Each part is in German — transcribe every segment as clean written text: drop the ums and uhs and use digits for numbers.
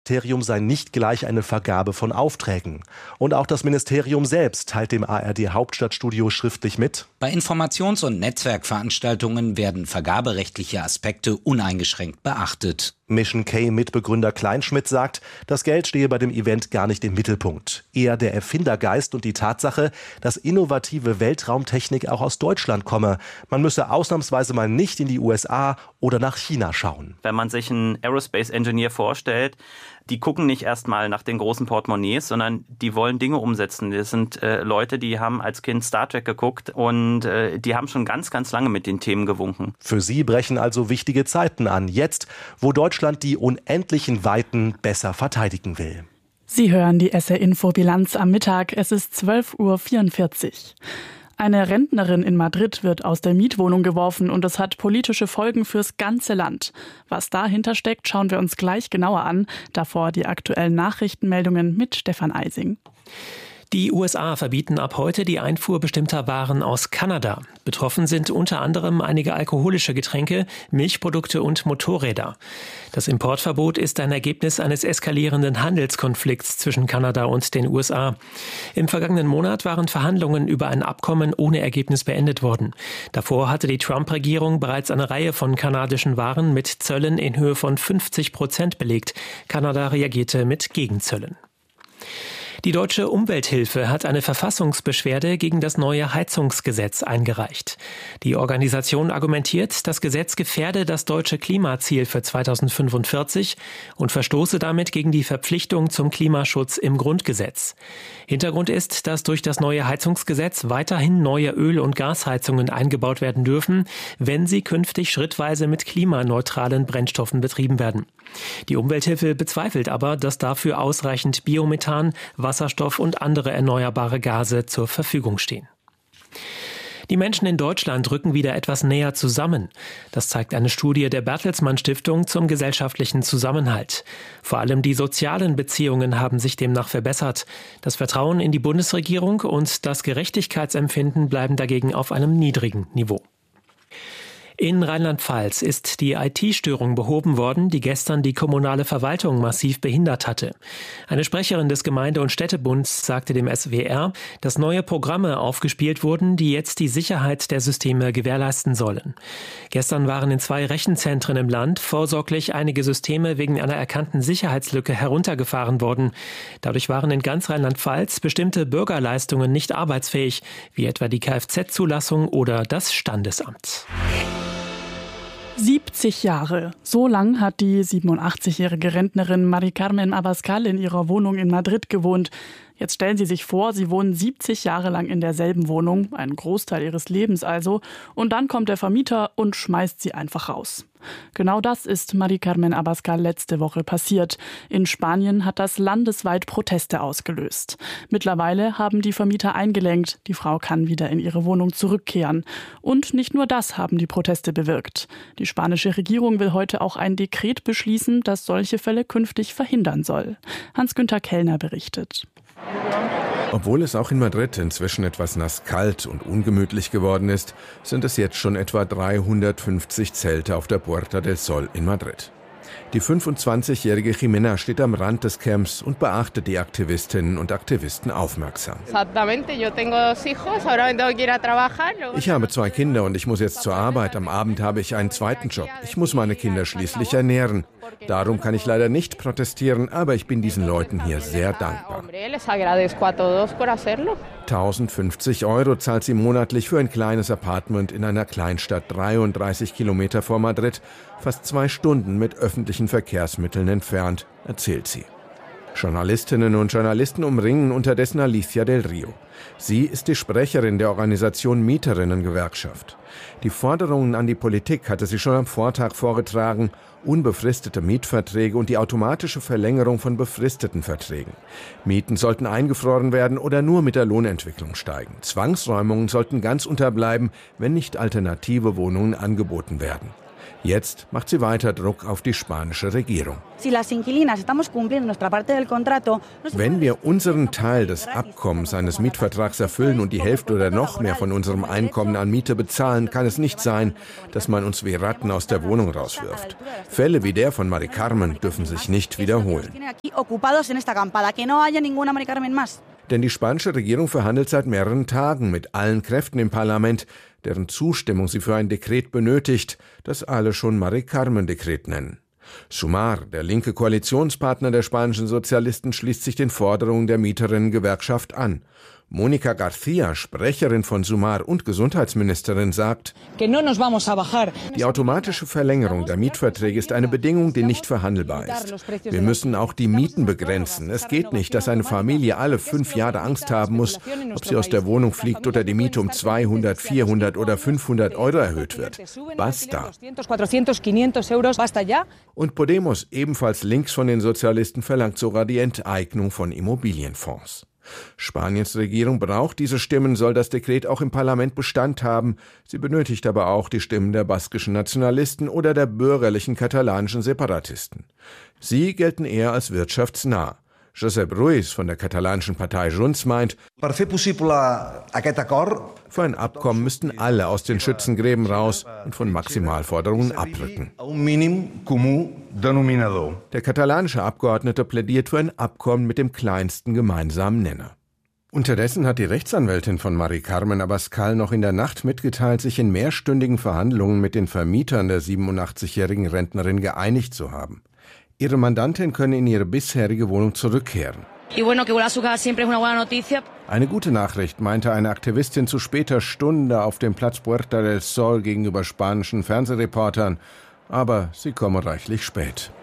Ministerium sei nicht gleich eine Vergabe von Aufträgen. Und auch das Ministerium selbst teilt dem ARD-Hauptstadtstudio schriftlich mit: Bei Informations- und Netzwerkveranstaltungen werden vergaberechtliche Aspekte uneingeschränkt beachtet. Mission K-Mitbegründer Kleinschmidt sagt, das Geld stehe bei dem Event gar nicht im Mittelpunkt. Eher der Erfindergeist und die Tatsache, dass innovative Weltraumtechnik auch aus Deutschland komme. Man müsse ausnahmsweise mal nicht in die USA oder nach China schauen. Wenn man sich einen Aerospace Engineer vorstellt, die gucken nicht erstmal nach den großen Portemonnaies, sondern die wollen Dinge umsetzen. Das sind Leute, die haben als Kind Star Trek geguckt und die haben schon ganz, ganz lange mit den Themen gewunken. Für sie brechen also wichtige Zeiten an. Jetzt, wo Deutschland die unendlichen Weiten besser verteidigen will. Sie hören die SR-Info-Bilanz am Mittag. Es ist 12:44 Uhr. Eine Rentnerin in Madrid wird aus der Mietwohnung geworfen und es hat politische Folgen fürs ganze Land. Was dahinter steckt, schauen wir uns gleich genauer an. Davor die aktuellen Nachrichtenmeldungen mit Stefan Eising. Die USA verbieten ab heute die Einfuhr bestimmter Waren aus Kanada. Betroffen sind unter anderem einige alkoholische Getränke, Milchprodukte und Motorräder. Das Importverbot ist ein Ergebnis eines eskalierenden Handelskonflikts zwischen Kanada und den USA. Im vergangenen Monat waren Verhandlungen über ein Abkommen ohne Ergebnis beendet worden. Davor hatte die Trump-Regierung bereits eine Reihe von kanadischen Waren mit Zöllen in Höhe von 50% belegt. Kanada reagierte mit Gegenzöllen. Die Deutsche Umwelthilfe hat eine Verfassungsbeschwerde gegen das neue Heizungsgesetz eingereicht. Die Organisation argumentiert, das Gesetz gefährde das deutsche Klimaziel für 2045 und verstoße damit gegen die Verpflichtung zum Klimaschutz im Grundgesetz. Hintergrund ist, dass durch das neue Heizungsgesetz weiterhin neue Öl- und Gasheizungen eingebaut werden dürfen, wenn sie künftig schrittweise mit klimaneutralen Brennstoffen betrieben werden. Die Umwelthilfe bezweifelt aber, dass dafür ausreichend Biomethan, Wasserstoff und andere erneuerbare Gase zur Verfügung stehen. Die Menschen in Deutschland rücken wieder etwas näher zusammen. Das zeigt eine Studie der Bertelsmann Stiftung zum gesellschaftlichen Zusammenhalt. Vor allem die sozialen Beziehungen haben sich demnach verbessert. Das Vertrauen in die Bundesregierung und das Gerechtigkeitsempfinden bleiben dagegen auf einem niedrigen Niveau. In Rheinland-Pfalz ist die IT-Störung behoben worden, die gestern die kommunale Verwaltung massiv behindert hatte. Eine Sprecherin des Gemeinde- und Städtebunds sagte dem SWR, dass neue Programme aufgespielt wurden, die jetzt die Sicherheit der Systeme gewährleisten sollen. Gestern waren in 2 Rechenzentren im Land vorsorglich einige Systeme wegen einer erkannten Sicherheitslücke heruntergefahren worden. Dadurch waren in ganz Rheinland-Pfalz bestimmte Bürgerleistungen nicht arbeitsfähig, wie etwa die Kfz-Zulassung oder das Standesamt. 70 Jahre. So lang hat die 87-jährige Rentnerin Mari Carmen Abascal in ihrer Wohnung in Madrid gewohnt. Jetzt stellen Sie sich vor, Sie wohnen 70 Jahre lang in derselben Wohnung, einen Großteil Ihres Lebens also, und dann kommt der Vermieter und schmeißt Sie einfach raus. Genau das ist Mari Carmen Abascal letzte Woche passiert. In Spanien hat das landesweit Proteste ausgelöst. Mittlerweile haben die Vermieter eingelenkt, die Frau kann wieder in ihre Wohnung zurückkehren. Und nicht nur das haben die Proteste bewirkt. Die spanische Regierung will heute auch ein Dekret beschließen, das solche Fälle künftig verhindern soll. Hans-Günther Kellner berichtet. Obwohl es auch in Madrid inzwischen etwas nasskalt und ungemütlich geworden ist, sind es jetzt schon etwa 350 Zelte auf der Puerta del Sol in Madrid. Die 25-jährige Jimena steht am Rand des Camps und beachtet die Aktivistinnen und Aktivisten aufmerksam. Ich habe 2 Kinder und ich muss jetzt zur Arbeit. Am Abend habe ich einen zweiten Job. Ich muss meine Kinder schließlich ernähren. Darum kann ich leider nicht protestieren, aber ich bin diesen Leuten hier sehr dankbar. 1050 € zahlt sie monatlich für ein kleines Apartment in einer Kleinstadt 33 Kilometer vor Madrid, fast 2 Stunden mit öffentlichen Verkehrsmitteln entfernt, erzählt sie. Journalistinnen und Journalisten umringen unterdessen Alicia del Rio. Sie ist die Sprecherin der Organisation Mieterinnen-Gewerkschaft. Die Forderungen an die Politik hatte sie schon am Vortag vorgetragen: unbefristete Mietverträge und die automatische Verlängerung von befristeten Verträgen. Mieten sollten eingefroren werden oder nur mit der Lohnentwicklung steigen. Zwangsräumungen sollten ganz unterbleiben, wenn nicht alternative Wohnungen angeboten werden. Jetzt macht sie weiter Druck auf die spanische Regierung. Wenn wir unseren Teil des Abkommens eines Mietvertrags erfüllen und die Hälfte oder noch mehr von unserem Einkommen an Miete bezahlen, kann es nicht sein, dass man uns wie Ratten aus der Wohnung rauswirft. Fälle wie der von Mari Carmen dürfen sich nicht wiederholen. Denn die spanische Regierung verhandelt seit mehreren Tagen mit allen Kräften im Parlament, deren Zustimmung sie für ein Dekret benötigt, das alle schon Mari Carmen-Dekret nennen. Sumar, der linke Koalitionspartner der spanischen Sozialisten, schließt sich den Forderungen der Mieterinnen-Gewerkschaft an. Monica García, Sprecherin von Sumar und Gesundheitsministerin, sagt, die automatische Verlängerung der Mietverträge ist eine Bedingung, die nicht verhandelbar ist. Wir müssen auch die Mieten begrenzen. Es geht nicht, dass eine Familie alle 5 Jahre Angst haben muss, ob sie aus der Wohnung fliegt oder die Miete um 200, 400 oder 500 Euro erhöht wird. Basta. Und Podemos, ebenfalls links von den Sozialisten, verlangt sogar die Enteignung von Immobilienfonds. Spaniens Regierung braucht diese Stimmen, soll das Dekret auch im Parlament Bestand haben. Sie benötigt aber auch die Stimmen der baskischen Nationalisten oder der bürgerlichen katalanischen Separatisten. Sie gelten eher als wirtschaftsnah. Josep Ruiz von der katalanischen Partei Junts meint, für ein Abkommen müssten alle aus den Schützengräben raus und von Maximalforderungen abrücken. Der katalanische Abgeordnete plädiert für ein Abkommen mit dem kleinsten gemeinsamen Nenner. Unterdessen hat die Rechtsanwältin von Mari Carmen Abascal noch in der Nacht mitgeteilt, sich in mehrstündigen Verhandlungen mit den Vermietern der 87-jährigen Rentnerin geeinigt zu haben. Ihre Mandantin könne in ihre bisherige Wohnung zurückkehren. Eine gute Nachricht, meinte eine Aktivistin zu später Stunde auf dem Platz Puerta del Sol gegenüber spanischen Fernsehreportern. Aber sie komme reichlich spät.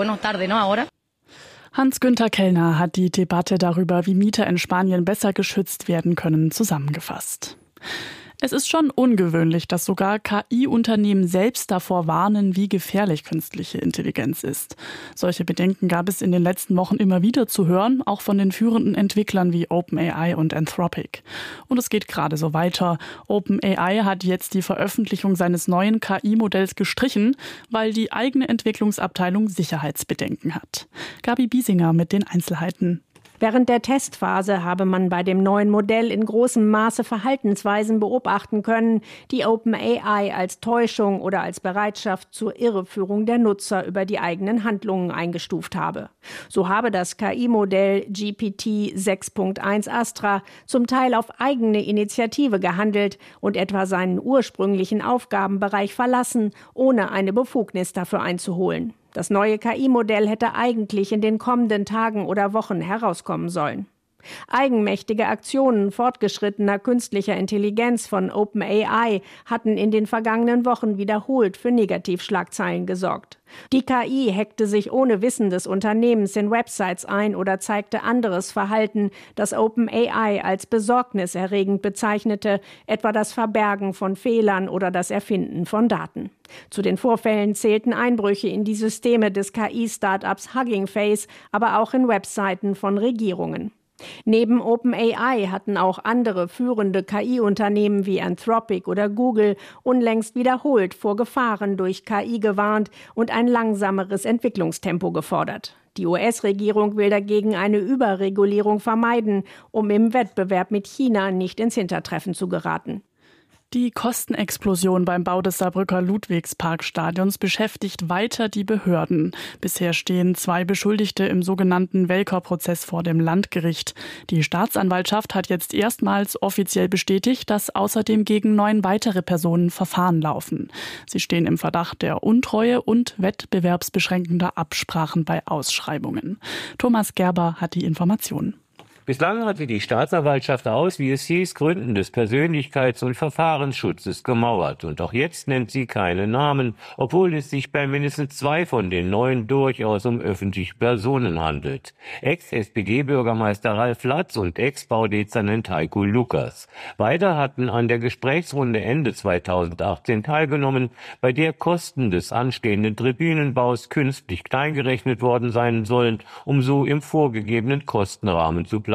Hans-Günther Kellner hat die Debatte darüber, wie Mieter in Spanien besser geschützt werden können, zusammengefasst. Es ist schon ungewöhnlich, dass sogar KI-Unternehmen selbst davor warnen, wie gefährlich künstliche Intelligenz ist. Solche Bedenken gab es in den letzten Wochen immer wieder zu hören, auch von den führenden Entwicklern wie OpenAI und Anthropic. Und es geht gerade so weiter. OpenAI hat jetzt die Veröffentlichung seines neuen KI-Modells gestrichen, weil die eigene Entwicklungsabteilung Sicherheitsbedenken hat. Gabi Biesinger mit den Einzelheiten. Während der Testphase habe man bei dem neuen Modell in großem Maße Verhaltensweisen beobachten können, die OpenAI als Täuschung oder als Bereitschaft zur Irreführung der Nutzer über die eigenen Handlungen eingestuft habe. So habe das KI-Modell GPT 6.1 Astra zum Teil auf eigene Initiative gehandelt und etwa seinen ursprünglichen Aufgabenbereich verlassen, ohne eine Befugnis dafür einzuholen. Das neue KI-Modell hätte eigentlich in den kommenden Tagen oder Wochen herauskommen sollen. Eigenmächtige Aktionen fortgeschrittener künstlicher Intelligenz von OpenAI hatten in den vergangenen Wochen wiederholt für Negativschlagzeilen gesorgt. Die KI hackte sich ohne Wissen des Unternehmens in Websites ein oder zeigte anderes Verhalten, das OpenAI als besorgniserregend bezeichnete, etwa das Verbergen von Fehlern oder das Erfinden von Daten. Zu den Vorfällen zählten Einbrüche in die Systeme des KI-Startups Hugging Face, aber auch in Webseiten von Regierungen. Neben OpenAI hatten auch andere führende KI-Unternehmen wie Anthropic oder Google unlängst wiederholt vor Gefahren durch KI gewarnt und ein langsameres Entwicklungstempo gefordert. Die US-Regierung will dagegen eine Überregulierung vermeiden, um im Wettbewerb mit China nicht ins Hintertreffen zu geraten. Die Kostenexplosion beim Bau des Saarbrücker Ludwigsparkstadions beschäftigt weiter die Behörden. Bisher stehen 2 Beschuldigte im sogenannten Welker-Prozess vor dem Landgericht. Die Staatsanwaltschaft hat jetzt erstmals offiziell bestätigt, dass außerdem gegen 9 weitere Personen Verfahren laufen. Sie stehen im Verdacht der Untreue und wettbewerbsbeschränkender Absprachen bei Ausschreibungen. Thomas Gerber hat die Informationen. Bislang hatte die Staatsanwaltschaft aus, wie es hieß, Gründen des Persönlichkeits- und Verfahrensschutzes gemauert. Und auch jetzt nennt sie keine Namen, obwohl es sich bei mindestens 2 von den 9 durchaus um öffentliche Personen handelt. Ex-SPD-Bürgermeister Ralf Latz und Ex-Baudezernent Heiko Lukas. Beide hatten an der Gesprächsrunde Ende 2018 teilgenommen, bei der Kosten des anstehenden Tribünenbaus künstlich kleingerechnet worden sein sollen, um so im vorgegebenen Kostenrahmen zu bleiben.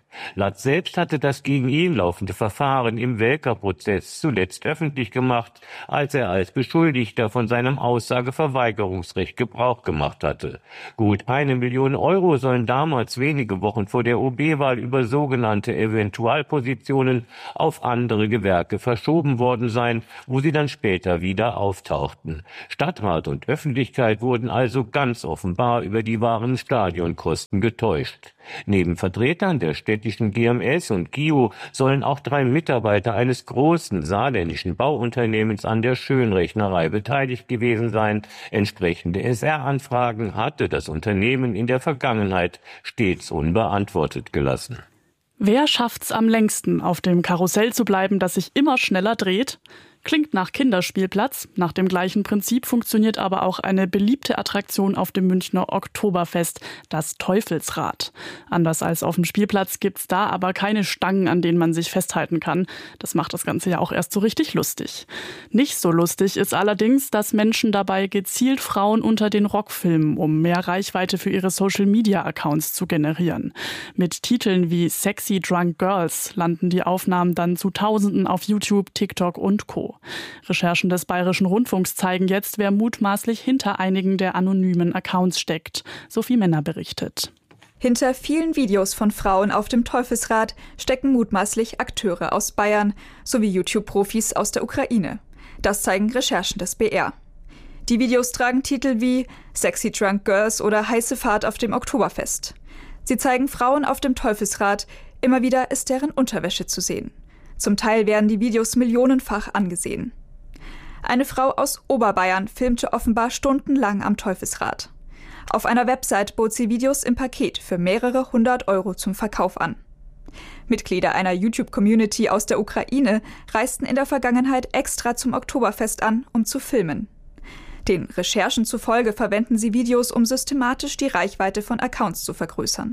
Latz selbst hatte das gegen ihn laufende Verfahren im Welker-Prozess zuletzt öffentlich gemacht, als er als Beschuldigter von seinem Aussageverweigerungsrecht Gebrauch gemacht hatte. Gut 1 Million Euro sollen damals wenige Wochen vor der OB-Wahl über sogenannte Eventualpositionen auf andere Gewerke verschoben worden sein, wo sie dann später wieder auftauchten. Stadtrat und Öffentlichkeit wurden also ganz offenbar über die wahren Stadionkosten getäuscht. Neben Vertretern der städtischen GMS und GIO sollen auch 3 Mitarbeiter eines großen saarländischen Bauunternehmens an der Schönrechnerei beteiligt gewesen sein. Entsprechende SR-Anfragen hatte das Unternehmen in der Vergangenheit stets unbeantwortet gelassen. Wer schafft's am längsten, auf dem Karussell zu bleiben, das sich immer schneller dreht? Klingt nach Kinderspielplatz. Nach dem gleichen Prinzip funktioniert aber auch eine beliebte Attraktion auf dem Münchner Oktoberfest, das Teufelsrad. Anders als auf dem Spielplatz gibt's da aber keine Stangen, an denen man sich festhalten kann. Das macht das Ganze ja auch erst so richtig lustig. Nicht so lustig ist allerdings, dass Menschen dabei gezielt Frauen unter den Rock filmen, um mehr Reichweite für ihre Social-Media-Accounts zu generieren. Mit Titeln wie Sexy Drunk Girls landen die Aufnahmen dann zu Tausenden auf YouTube, TikTok und Co. Recherchen des Bayerischen Rundfunks zeigen jetzt, wer mutmaßlich hinter einigen der anonymen Accounts steckt. Sophie Männer berichtet. Hinter vielen Videos von Frauen auf dem Teufelsrad stecken mutmaßlich Akteure aus Bayern sowie YouTube-Profis aus der Ukraine. Das zeigen Recherchen des BR. Die Videos tragen Titel wie Sexy Drunk Girls oder Heiße Fahrt auf dem Oktoberfest. Sie zeigen Frauen auf dem Teufelsrad, immer wieder ist deren Unterwäsche zu sehen. Zum Teil werden die Videos millionenfach angesehen. Eine Frau aus Oberbayern filmte offenbar stundenlang am Teufelsrad. Auf einer Website bot sie Videos im Paket für mehrere 100 Euro zum Verkauf an. Mitglieder einer YouTube-Community aus der Ukraine reisten in der Vergangenheit extra zum Oktoberfest an, um zu filmen. Den Recherchen zufolge verwenden sie Videos, um systematisch die Reichweite von Accounts zu vergrößern.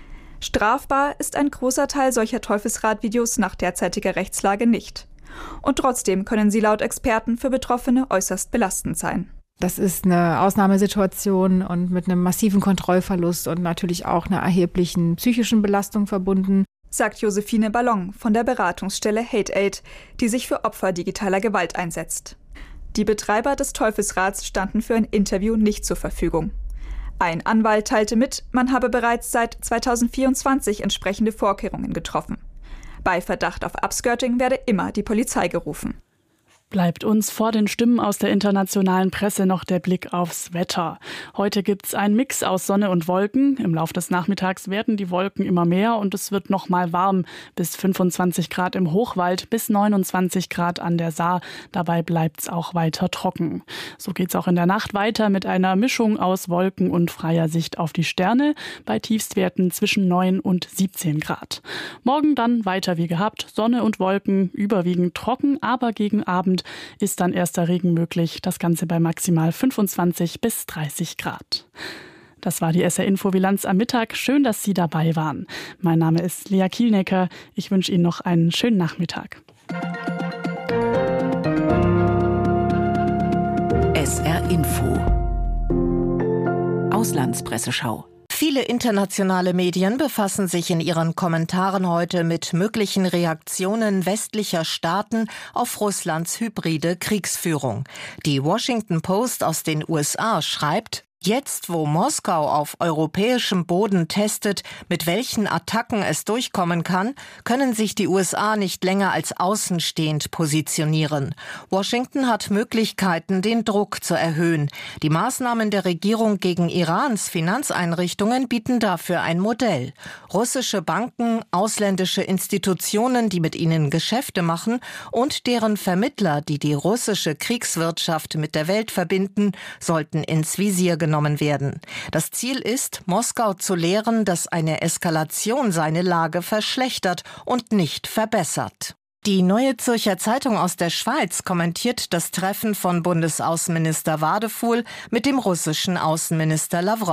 Strafbar ist ein großer Teil solcher Teufelsrad-Videos nach derzeitiger Rechtslage nicht. Und trotzdem können sie laut Experten für Betroffene äußerst belastend sein. Das ist eine Ausnahmesituation und mit einem massiven Kontrollverlust und natürlich auch einer erheblichen psychischen Belastung verbunden, sagt Josephine Ballon von der Beratungsstelle Hate Aid, die sich für Opfer digitaler Gewalt einsetzt. Die Betreiber des Teufelsrads standen für ein Interview nicht zur Verfügung. Ein Anwalt teilte mit, man habe bereits seit 2024 entsprechende Vorkehrungen getroffen. Bei Verdacht auf Upskirting werde immer die Polizei gerufen. Bleibt uns vor den Stimmen aus der internationalen Presse noch der Blick aufs Wetter. Heute gibt's einen Mix aus Sonne und Wolken. Im Laufe des Nachmittags werden die Wolken immer mehr und es wird noch mal warm. Bis 25 Grad im Hochwald, bis 29 Grad an der Saar. Dabei bleibt's auch weiter trocken. So geht's auch in der Nacht weiter mit einer Mischung aus Wolken und freier Sicht auf die Sterne bei Tiefstwerten zwischen 9 und 17 Grad. Morgen dann weiter wie gehabt. Sonne und Wolken, überwiegend trocken, aber gegen Abend ist dann erster Regen möglich. Das Ganze bei maximal 25 bis 30 Grad. Das war die SR-Info-Bilanz am Mittag. Schön, dass Sie dabei waren. Mein Name ist Lea Kielnecker. Ich wünsche Ihnen noch einen schönen Nachmittag. SR-Info. Auslandspresseschau. Viele internationale Medien befassen sich in ihren Kommentaren heute mit möglichen Reaktionen westlicher Staaten auf Russlands hybride Kriegsführung. Die Washington Post aus den USA schreibt: Jetzt, wo Moskau auf europäischem Boden testet, mit welchen Attacken es durchkommen kann, können sich die USA nicht länger als außenstehend positionieren. Washington hat Möglichkeiten, den Druck zu erhöhen. Die Maßnahmen der Regierung gegen Irans Finanzeinrichtungen bieten dafür ein Modell. Russische Banken, ausländische Institutionen, die mit ihnen Geschäfte machen, und deren Vermittler, die die russische Kriegswirtschaft mit der Welt verbinden, sollten ins Visier genommen werden. Das Ziel ist, Moskau zu lehren, dass eine Eskalation seine Lage verschlechtert und nicht verbessert. Die Neue Zürcher Zeitung aus der Schweiz kommentiert das Treffen von Bundesaußenminister Wadefuhl mit dem russischen Außenminister Lawrow.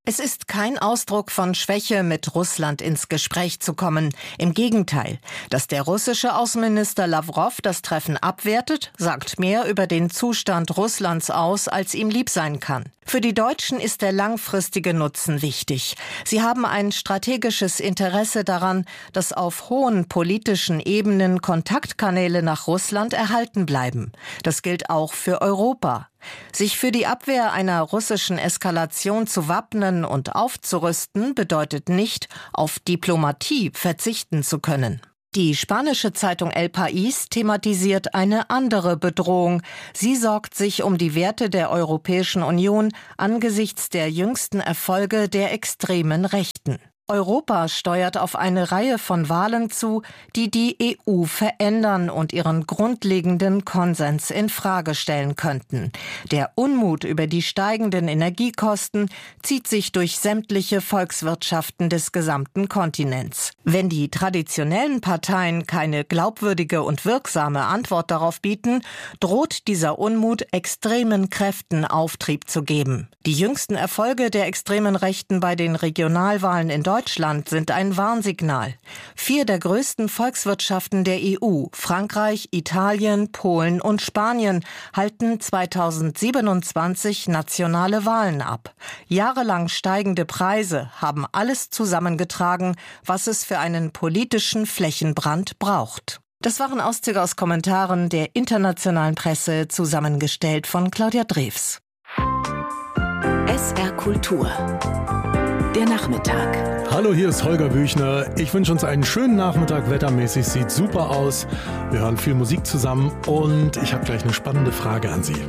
Es ist kein Ausdruck von Schwäche, mit Russland ins Gespräch zu kommen. Im Gegenteil, dass der russische Außenminister Lawrow das Treffen abwertet, sagt mehr über den Zustand Russlands aus, als ihm lieb sein kann. Für die Deutschen ist der langfristige Nutzen wichtig. Sie haben ein strategisches Interesse daran, dass auf hohen politischen Ebenen Kontaktkanäle nach Russland erhalten bleiben. Das gilt auch für Europa. Sich für die Abwehr einer russischen Eskalation zu wappnen und aufzurüsten, bedeutet nicht, auf Diplomatie verzichten zu können. Die spanische Zeitung El País thematisiert eine andere Bedrohung. Sie sorgt sich um die Werte der Europäischen Union angesichts der jüngsten Erfolge der extremen Rechten. Europa steuert auf eine Reihe von Wahlen zu, die die EU verändern und ihren grundlegenden Konsens in Frage stellen könnten. Der Unmut über die steigenden Energiekosten zieht sich durch sämtliche Volkswirtschaften des gesamten Kontinents. Wenn die traditionellen Parteien keine glaubwürdige und wirksame Antwort darauf bieten, droht dieser Unmut extremen Kräften Auftrieb zu geben. Die jüngsten Erfolge der extremen Rechten bei den Regionalwahlen in Deutschland sind ein Warnsignal. 4 der größten Volkswirtschaften der EU, Frankreich, Italien, Polen und Spanien, halten 2027 nationale Wahlen ab. Jahrelang steigende Preise haben alles zusammengetragen, was es für einen politischen Flächenbrand braucht. Das waren Auszüge aus Kommentaren der internationalen Presse, zusammengestellt von Claudia Drews. SR Kultur. Der Nachmittag. Hallo, hier ist Holger Büchner. Ich wünsche uns einen schönen Nachmittag. Wettermäßig sieht super aus. Wir hören viel Musik zusammen und ich habe gleich eine spannende Frage an Sie.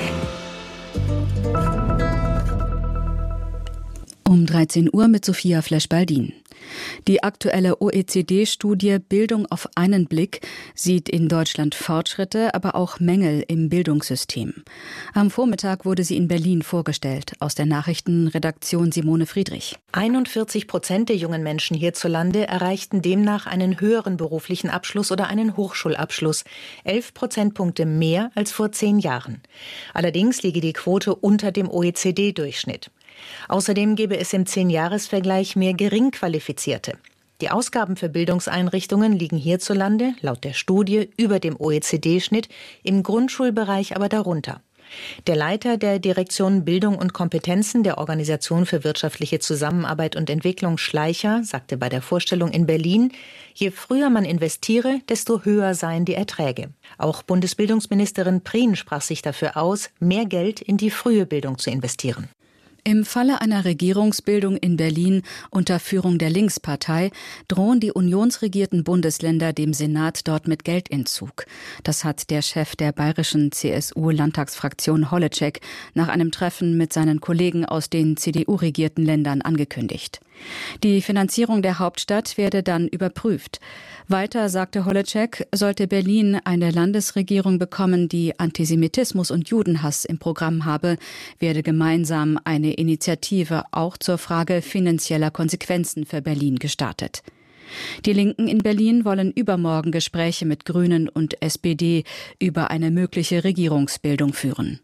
Um 13 Uhr mit Sophia Flesch-Baldin. Die aktuelle OECD-Studie Bildung auf einen Blick sieht in Deutschland Fortschritte, aber auch Mängel im Bildungssystem. Am Vormittag wurde sie in Berlin vorgestellt. Aus der Nachrichtenredaktion Simone Friedrich. 41% der jungen Menschen hierzulande erreichten demnach einen höheren beruflichen Abschluss oder einen Hochschulabschluss. 11 Prozentpunkte mehr als vor 10 Jahren. Allerdings liege die Quote unter dem OECD-Durchschnitt. Außerdem gäbe es im 10-Jahres-Vergleich mehr Geringqualifizierte. Die Ausgaben für Bildungseinrichtungen liegen hierzulande, laut der Studie, über dem OECD-Schnitt, im Grundschulbereich aber darunter. Der Leiter der Direktion Bildung und Kompetenzen der Organisation für wirtschaftliche Zusammenarbeit und Entwicklung, Schleicher, sagte bei der Vorstellung in Berlin, je früher man investiere, desto höher seien die Erträge. Auch Bundesbildungsministerin Prien sprach sich dafür aus, mehr Geld in die frühe Bildung zu investieren. Im Falle einer Regierungsbildung in Berlin unter Führung der Linkspartei drohen die unionsregierten Bundesländer dem Senat dort mit Geldentzug. Das hat der Chef der bayerischen CSU-Landtagsfraktion Holleczek nach einem Treffen mit seinen Kollegen aus den CDU-regierten Ländern angekündigt. Die Finanzierung der Hauptstadt werde dann überprüft. Weiter sagte Holleczek, sollte Berlin eine Landesregierung bekommen, die Antisemitismus und Judenhass im Programm habe, werde gemeinsam eine Initiative auch zur Frage finanzieller Konsequenzen für Berlin gestartet. Die Linken in Berlin wollen übermorgen Gespräche mit Grünen und SPD über eine mögliche Regierungsbildung führen.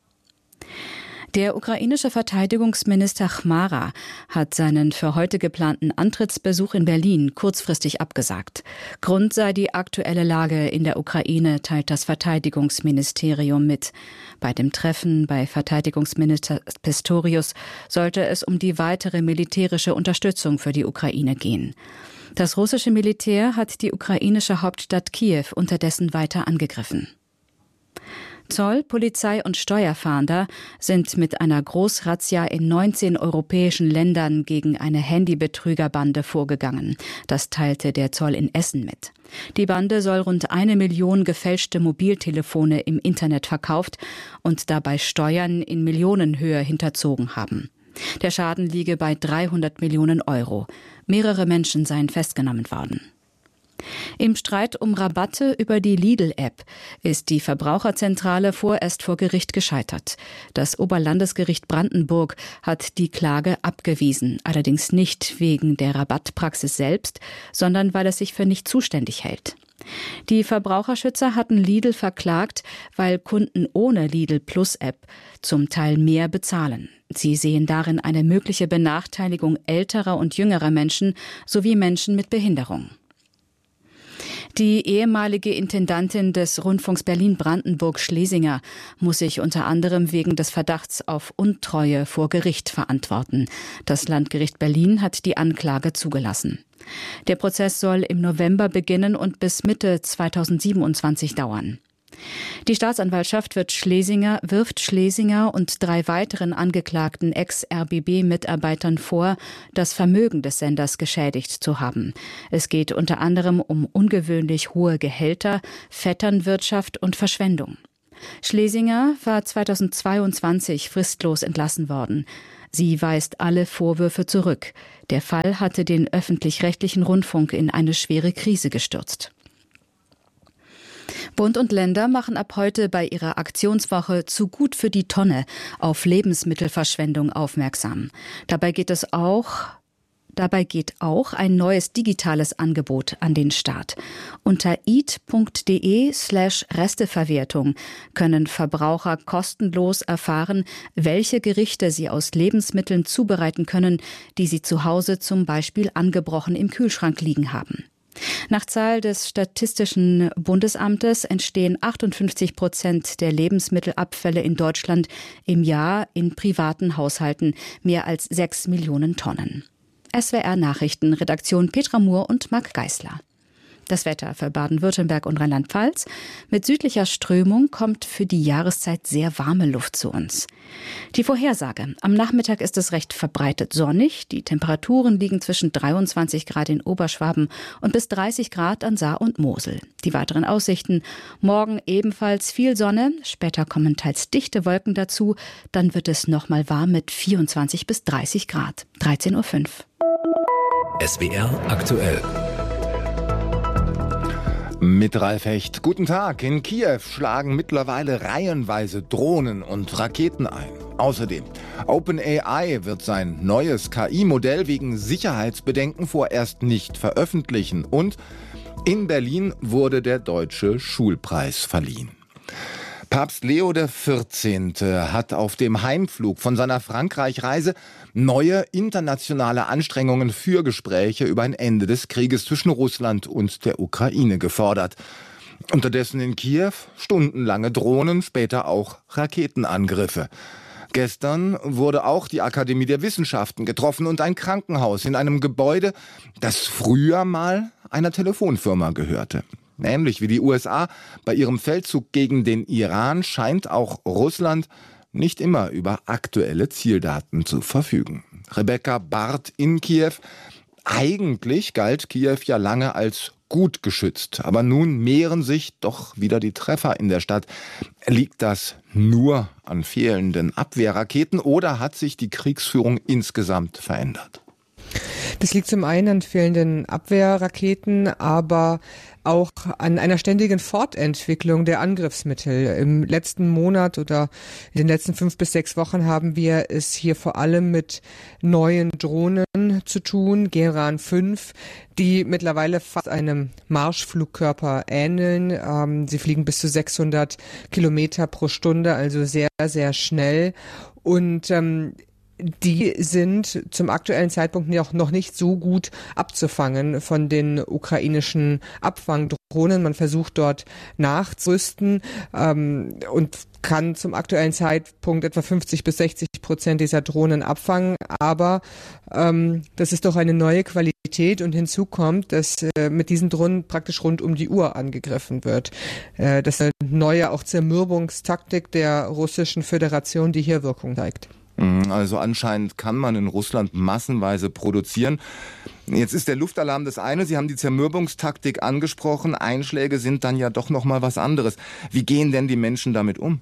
Der ukrainische Verteidigungsminister Chmara hat seinen für heute geplanten Antrittsbesuch in Berlin kurzfristig abgesagt. Grund sei die aktuelle Lage in der Ukraine, teilt das Verteidigungsministerium mit. Bei dem Treffen bei Verteidigungsminister Pistorius sollte es um die weitere militärische Unterstützung für die Ukraine gehen. Das russische Militär hat die ukrainische Hauptstadt Kiew unterdessen weiter angegriffen. Zoll, Polizei und Steuerfahnder sind mit einer Großrazzia in 19 europäischen Ländern gegen eine Handybetrügerbande vorgegangen. Das teilte der Zoll in Essen mit. Die Bande soll rund 1 Million gefälschte Mobiltelefone im Internet verkauft und dabei Steuern in Millionenhöhe hinterzogen haben. Der Schaden liege bei 300 Millionen Euro. Mehrere Menschen seien festgenommen worden. Im Streit um Rabatte über die Lidl-App ist die Verbraucherzentrale vorerst vor Gericht gescheitert. Das Oberlandesgericht Brandenburg hat die Klage abgewiesen, allerdings nicht wegen der Rabattpraxis selbst, sondern weil es sich für nicht zuständig hält. Die Verbraucherschützer hatten Lidl verklagt, weil Kunden ohne Lidl Plus App zum Teil mehr bezahlen. Sie sehen darin eine mögliche Benachteiligung älterer und jüngerer Menschen sowie Menschen mit Behinderung. Die ehemalige Intendantin des Rundfunks Berlin-Brandenburg Schlesinger muss sich unter anderem wegen des Verdachts auf Untreue vor Gericht verantworten. Das Landgericht Berlin hat die Anklage zugelassen. Der Prozess soll im November beginnen und bis Mitte 2027 dauern. Die Staatsanwaltschaft wirft Schlesinger und 3 weiteren angeklagten Ex-RBB-Mitarbeitern vor, das Vermögen des Senders geschädigt zu haben. Es geht unter anderem um ungewöhnlich hohe Gehälter, Vetternwirtschaft und Verschwendung. Schlesinger war 2022 fristlos entlassen worden. Sie weist alle Vorwürfe zurück. Der Fall hatte den öffentlich-rechtlichen Rundfunk in eine schwere Krise gestürzt. Bund und Länder machen ab heute bei ihrer Aktionswoche Zu gut für die Tonne auf Lebensmittelverschwendung aufmerksam. Dabei geht auch ein neues digitales Angebot an den Start. Unter eat.de/Resteverwertung können Verbraucher kostenlos erfahren, welche Gerichte sie aus Lebensmitteln zubereiten können, die sie zu Hause zum Beispiel angebrochen im Kühlschrank liegen haben. Nach Zahl des Statistischen Bundesamtes entstehen 58% der Lebensmittelabfälle in Deutschland im Jahr in privaten Haushalten, mehr als 6 Millionen Tonnen. SWR Nachrichten, Redaktion Petra Mohr und Marc Geisler. Das Wetter für Baden-Württemberg und Rheinland-Pfalz. Mit südlicher Strömung kommt für die Jahreszeit sehr warme Luft zu uns. Die Vorhersage. Am Nachmittag ist es recht verbreitet sonnig. Die Temperaturen liegen zwischen 23 Grad in Oberschwaben und bis 30 Grad an Saar und Mosel. Die weiteren Aussichten. Morgen ebenfalls viel Sonne. Später kommen teils dichte Wolken dazu. Dann wird es nochmal warm mit 24 bis 30 Grad. 13:05 Uhr. SWR aktuell. Mit Ralf Hecht. Guten Tag. In Kiew schlagen mittlerweile reihenweise Drohnen und Raketen ein. Außerdem, OpenAI wird sein neues KI-Modell wegen Sicherheitsbedenken vorerst nicht veröffentlichen. Und in Berlin wurde der Deutsche Schulpreis verliehen. Papst Leo XIV. Hat auf dem Heimflug von seiner Frankreich-Reise neue internationale Anstrengungen für Gespräche über ein Ende des Krieges zwischen Russland und der Ukraine gefordert. Unterdessen in Kiew stundenlange Drohnen, später auch Raketenangriffe. Gestern wurde auch die Akademie der Wissenschaften getroffen und ein Krankenhaus in einem Gebäude, das früher mal einer Telefonfirma gehörte. Ähnlich wie die USA bei ihrem Feldzug gegen den Iran scheint auch Russland nicht immer über aktuelle Zieldaten zu verfügen. Rebecca Barth in Kiew. Eigentlich galt Kiew ja lange als gut geschützt, aber nun mehren sich doch wieder die Treffer in der Stadt. Liegt das nur an fehlenden Abwehrraketen oder hat sich die Kriegsführung insgesamt verändert? Das liegt zum einen an fehlenden Abwehrraketen, aber auch an einer ständigen Fortentwicklung der Angriffsmittel. Im letzten Monat oder in den letzten 5 bis 6 Wochen haben wir es hier vor allem mit neuen Drohnen zu tun, Geran 5, die mittlerweile fast einem Marschflugkörper ähneln. Sie fliegen bis zu 600 Kilometer pro Stunde, also sehr, sehr schnell. Und die sind zum aktuellen Zeitpunkt noch nicht so gut abzufangen von den ukrainischen Abfangdrohnen. Man versucht dort nachzurüsten und kann zum aktuellen Zeitpunkt etwa 50 bis 60% dieser Drohnen abfangen. Aber das ist doch eine neue Qualität und hinzu kommt, dass mit diesen Drohnen praktisch rund um die Uhr angegriffen wird. Das ist eine neue auch Zermürbungstaktik der Russischen Föderation, die hier Wirkung zeigt. Also anscheinend kann man in Russland massenweise produzieren. Jetzt ist der Luftalarm das eine. Sie haben die Zermürbungstaktik angesprochen. Einschläge sind dann ja doch noch mal was anderes. Wie gehen denn die Menschen damit um?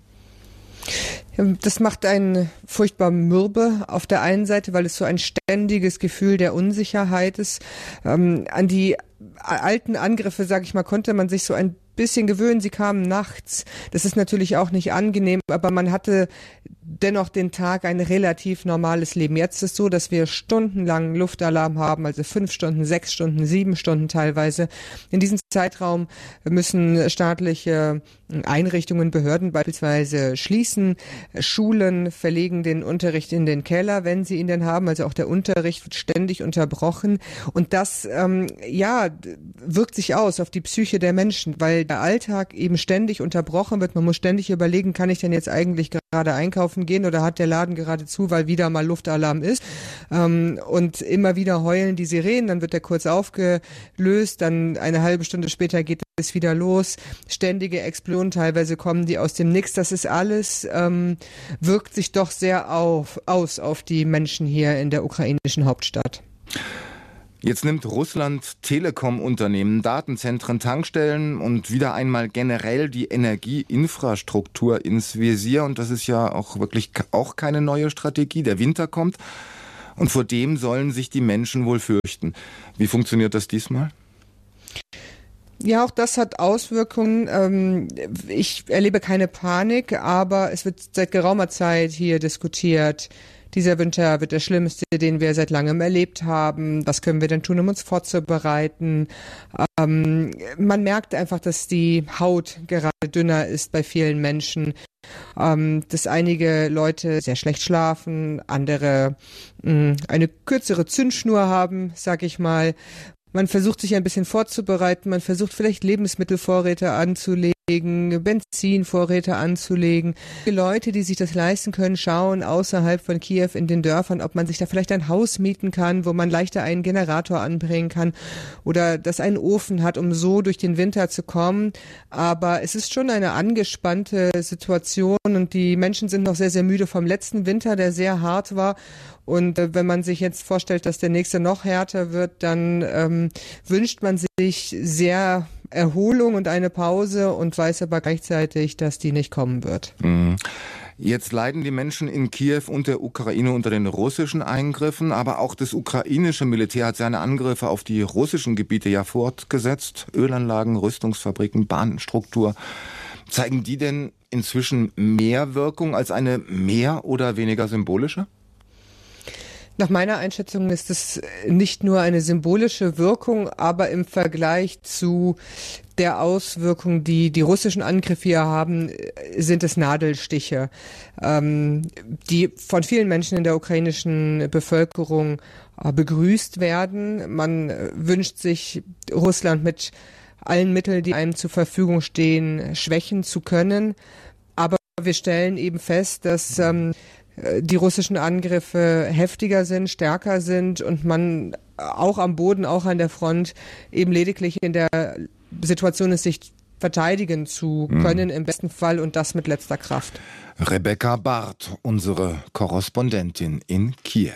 Das macht einen furchtbar mürbe auf der einen Seite, weil es so ein ständiges Gefühl der Unsicherheit ist. An die alten Angriffe, sage ich mal, konnte man sich so ein bisschen gewöhnt. Sie kamen nachts. Das ist natürlich auch nicht angenehm, aber man hatte dennoch den Tag ein relativ normales Leben. Jetzt ist es so, dass wir stundenlang Luftalarm haben, also 5 Stunden, 6 Stunden, 7 Stunden teilweise. In diesem Zeitraum müssen staatliche Einrichtungen, Behörden beispielsweise schließen. Schulen verlegen den Unterricht in den Keller, wenn sie ihn denn haben. Also auch der Unterricht wird ständig unterbrochen. Und das wirkt sich aus auf die Psyche der Menschen, weil der Alltag eben ständig unterbrochen wird. Man muss ständig überlegen, kann ich denn jetzt eigentlich gerade einkaufen gehen oder hat der Laden gerade zu, weil wieder mal Luftalarm ist. Und immer wieder heulen die Sirenen, dann wird der kurz aufgelöst, dann eine halbe Stunde später geht es wieder los. Ständige Explosionen, teilweise kommen die aus dem Nix. Das ist alles, wirkt sich doch sehr aus auf die Menschen hier in der ukrainischen Hauptstadt. Jetzt nimmt Russland Telekom-Unternehmen, Datenzentren, Tankstellen und wieder einmal generell die Energieinfrastruktur ins Visier. Und das ist ja auch wirklich auch keine neue Strategie. Der Winter kommt und vor dem sollen sich die Menschen wohl fürchten. Wie funktioniert das diesmal? Ja, auch das hat Auswirkungen. Ich erlebe keine Panik, aber es wird seit geraumer Zeit hier diskutiert. Dieser Winter wird der schlimmste, den wir seit langem erlebt haben. Was können wir denn tun, um uns vorzubereiten? Man merkt einfach, dass die Haut gerade dünner ist bei vielen Menschen. Dass einige Leute sehr schlecht schlafen, andere eine kürzere Zündschnur haben, sag ich mal. Man versucht sich ein bisschen vorzubereiten, man versucht vielleicht Lebensmittelvorräte anzulegen, Benzinvorräte anzulegen. Die Leute, die sich das leisten können, schauen außerhalb von Kiew in den Dörfern, ob man sich da vielleicht ein Haus mieten kann, wo man leichter einen Generator anbringen kann oder das einen Ofen hat, um so durch den Winter zu kommen. Aber es ist schon eine angespannte Situation und die Menschen sind noch sehr, sehr müde vom letzten Winter, der sehr hart war. Und wenn man sich jetzt vorstellt, dass der nächste noch härter wird, dann wünscht man sich sehr Erholung und eine Pause und weiß aber gleichzeitig, dass die nicht kommen wird. Jetzt leiden die Menschen in Kiew und der Ukraine unter den russischen Eingriffen, aber auch das ukrainische Militär hat seine Angriffe auf die russischen Gebiete ja fortgesetzt. Ölanlagen, Rüstungsfabriken, Bahnstruktur. Zeigen die denn inzwischen mehr Wirkung als eine mehr oder weniger symbolische? Nach meiner Einschätzung ist es nicht nur eine symbolische Wirkung, aber im Vergleich zu der Auswirkung, die die russischen Angriffe hier haben, sind es Nadelstiche, die von vielen Menschen in der ukrainischen Bevölkerung begrüßt werden. Man wünscht sich, Russland mit allen Mitteln, die einem zur Verfügung stehen, schwächen zu können. Aber wir stellen eben fest, dass die russischen Angriffe heftiger sind, stärker sind und man auch am Boden, auch an der Front eben lediglich in der Situation ist, sich verteidigen zu können im besten Fall und das mit letzter Kraft. Rebecca Barth, unsere Korrespondentin in Kiew.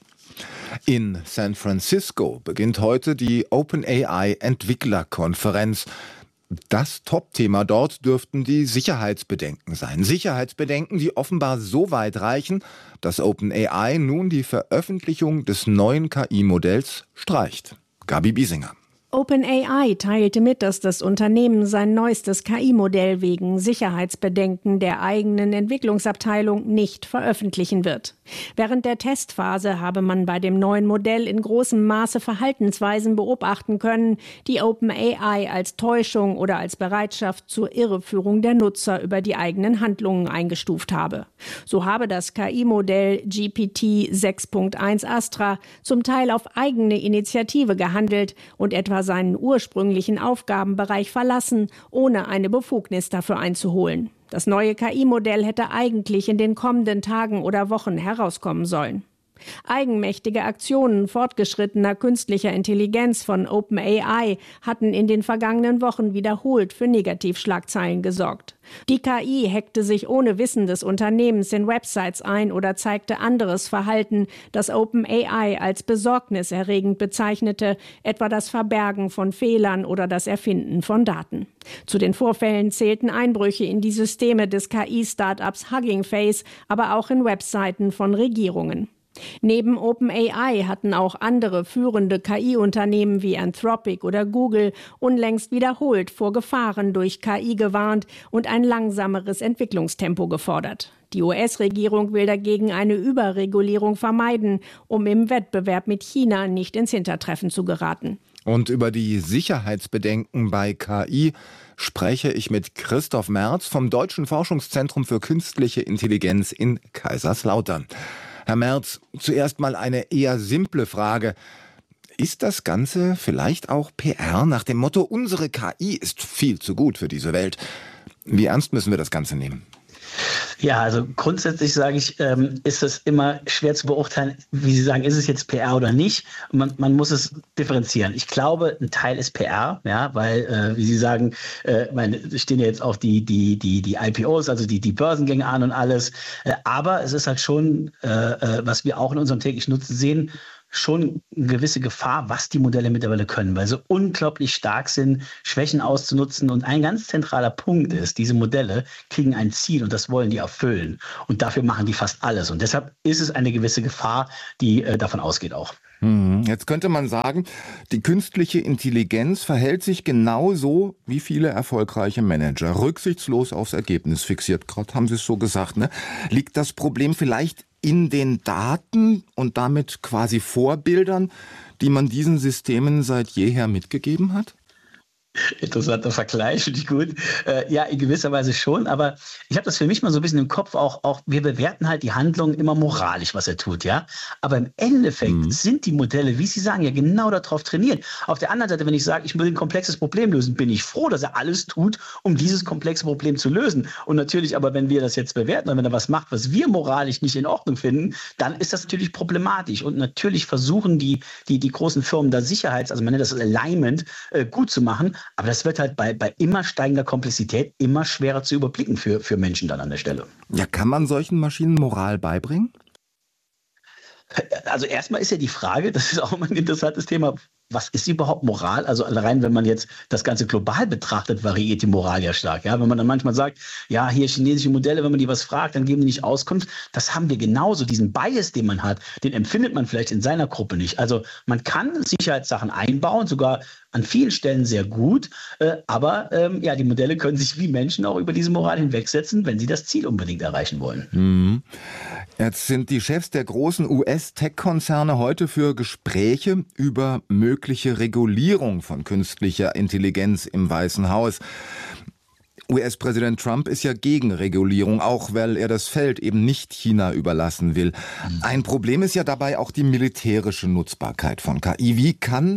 In San Francisco beginnt heute die OpenAI Entwicklerkonferenz. Das Top-Thema dort dürften die Sicherheitsbedenken sein. Sicherheitsbedenken, die offenbar so weit reichen, dass OpenAI nun die Veröffentlichung des neuen KI-Modells streicht. Gabi Biesinger. OpenAI teilte mit, dass das Unternehmen sein neuestes KI-Modell wegen Sicherheitsbedenken der eigenen Entwicklungsabteilung nicht veröffentlichen wird. Während der Testphase habe man bei dem neuen Modell in großem Maße Verhaltensweisen beobachten können, die OpenAI als Täuschung oder als Bereitschaft zur Irreführung der Nutzer über die eigenen Handlungen eingestuft habe. So habe das KI-Modell GPT 6.1 Astra zum Teil auf eigene Initiative gehandelt und etwa seinen ursprünglichen Aufgabenbereich verlassen, ohne eine Befugnis dafür einzuholen. Das neue KI-Modell hätte eigentlich in den kommenden Tagen oder Wochen herauskommen sollen. Eigenmächtige Aktionen fortgeschrittener künstlicher Intelligenz von OpenAI hatten in den vergangenen Wochen wiederholt für Negativschlagzeilen gesorgt. Die KI hackte sich ohne Wissen des Unternehmens in Websites ein oder zeigte anderes Verhalten, das OpenAI als besorgniserregend bezeichnete, etwa das Verbergen von Fehlern oder das Erfinden von Daten. Zu den Vorfällen zählten Einbrüche in die Systeme des KI-Startups Hugging Face, aber auch in Webseiten von Regierungen. Neben OpenAI hatten auch andere führende KI-Unternehmen wie Anthropic oder Google unlängst wiederholt vor Gefahren durch KI gewarnt und ein langsameres Entwicklungstempo gefordert. Die US-Regierung will dagegen eine Überregulierung vermeiden, um im Wettbewerb mit China nicht ins Hintertreffen zu geraten. Und über die Sicherheitsbedenken bei KI spreche ich mit Christoph Merz vom Deutschen Forschungszentrum für Künstliche Intelligenz in Kaiserslautern. Herr Merz, zuerst mal eine eher simple Frage. Ist das Ganze vielleicht auch PR nach dem Motto, unsere KI ist viel zu gut für diese Welt? Wie ernst müssen wir das Ganze nehmen? Ja, also grundsätzlich sage ich, ist es immer schwer zu beurteilen, wie Sie sagen, ist es jetzt PR oder nicht? Man muss es differenzieren. Ich glaube, ein Teil ist PR, ja, weil, wie Sie sagen, stehen ja jetzt auch die IPOs, also die Börsengänge an und alles. Aber es ist halt schon, was wir auch in unserem täglichen Nutzen sehen, schon eine gewisse Gefahr, was die Modelle mittlerweile können, weil sie unglaublich stark sind, Schwächen auszunutzen. Und ein ganz zentraler Punkt ist, diese Modelle kriegen ein Ziel und das wollen die erfüllen. Und dafür machen die fast alles. Und deshalb ist es eine gewisse Gefahr, die davon ausgeht auch. Jetzt könnte man sagen, die künstliche Intelligenz verhält sich genauso wie viele erfolgreiche Manager. Rücksichtslos aufs Ergebnis fixiert. Gerade haben Sie es so gesagt, ne? Liegt das Problem vielleicht in den Daten und damit quasi Vorbildern, die man diesen Systemen seit jeher mitgegeben hat? Interessanter Vergleich, finde ich gut. Ja, in gewisser Weise schon, aber ich habe das für mich mal so ein bisschen im Kopf, auch wir bewerten halt die Handlung immer moralisch, was er tut, ja. Aber im Endeffekt sind die Modelle, wie Sie sagen, ja genau darauf trainiert. Auf der anderen Seite, wenn ich sage, ich will ein komplexes Problem lösen, bin ich froh, dass er alles tut, um dieses komplexe Problem zu lösen. Und natürlich aber, wenn wir das jetzt bewerten, und wenn er was macht, was wir moralisch nicht in Ordnung finden, dann ist das natürlich problematisch. Und natürlich versuchen die großen Firmen da also man nennt das Alignment, gut zu machen. Aber das wird halt bei immer steigender Komplexität immer schwerer zu überblicken für Menschen dann an der Stelle. Ja, kann man solchen Maschinen Moral beibringen? Also erstmal ist ja die Frage, das ist auch immer ein interessantes Thema, was ist überhaupt Moral? Also allein, wenn man jetzt das Ganze global betrachtet, variiert die Moral ja stark. Ja? Wenn man dann manchmal sagt, ja, hier chinesische Modelle, wenn man die was fragt, dann geben die nicht Auskunft. Das haben wir genauso. Diesen Bias, den man hat, den empfindet man vielleicht in seiner Gruppe nicht. Also man kann Sicherheitssachen einbauen, sogar an vielen Stellen sehr gut. Aber die Modelle können sich wie Menschen auch über diese Moral hinwegsetzen, wenn sie das Ziel unbedingt erreichen wollen. Jetzt sind die Chefs der großen US-Tech-Konzerne heute für Gespräche über mögliche Regulierung von künstlicher Intelligenz im Weißen Haus. US-Präsident Trump ist ja gegen Regulierung, auch weil er das Feld eben nicht China überlassen will. Ein Problem ist ja dabei auch die militärische Nutzbarkeit von KI. Wie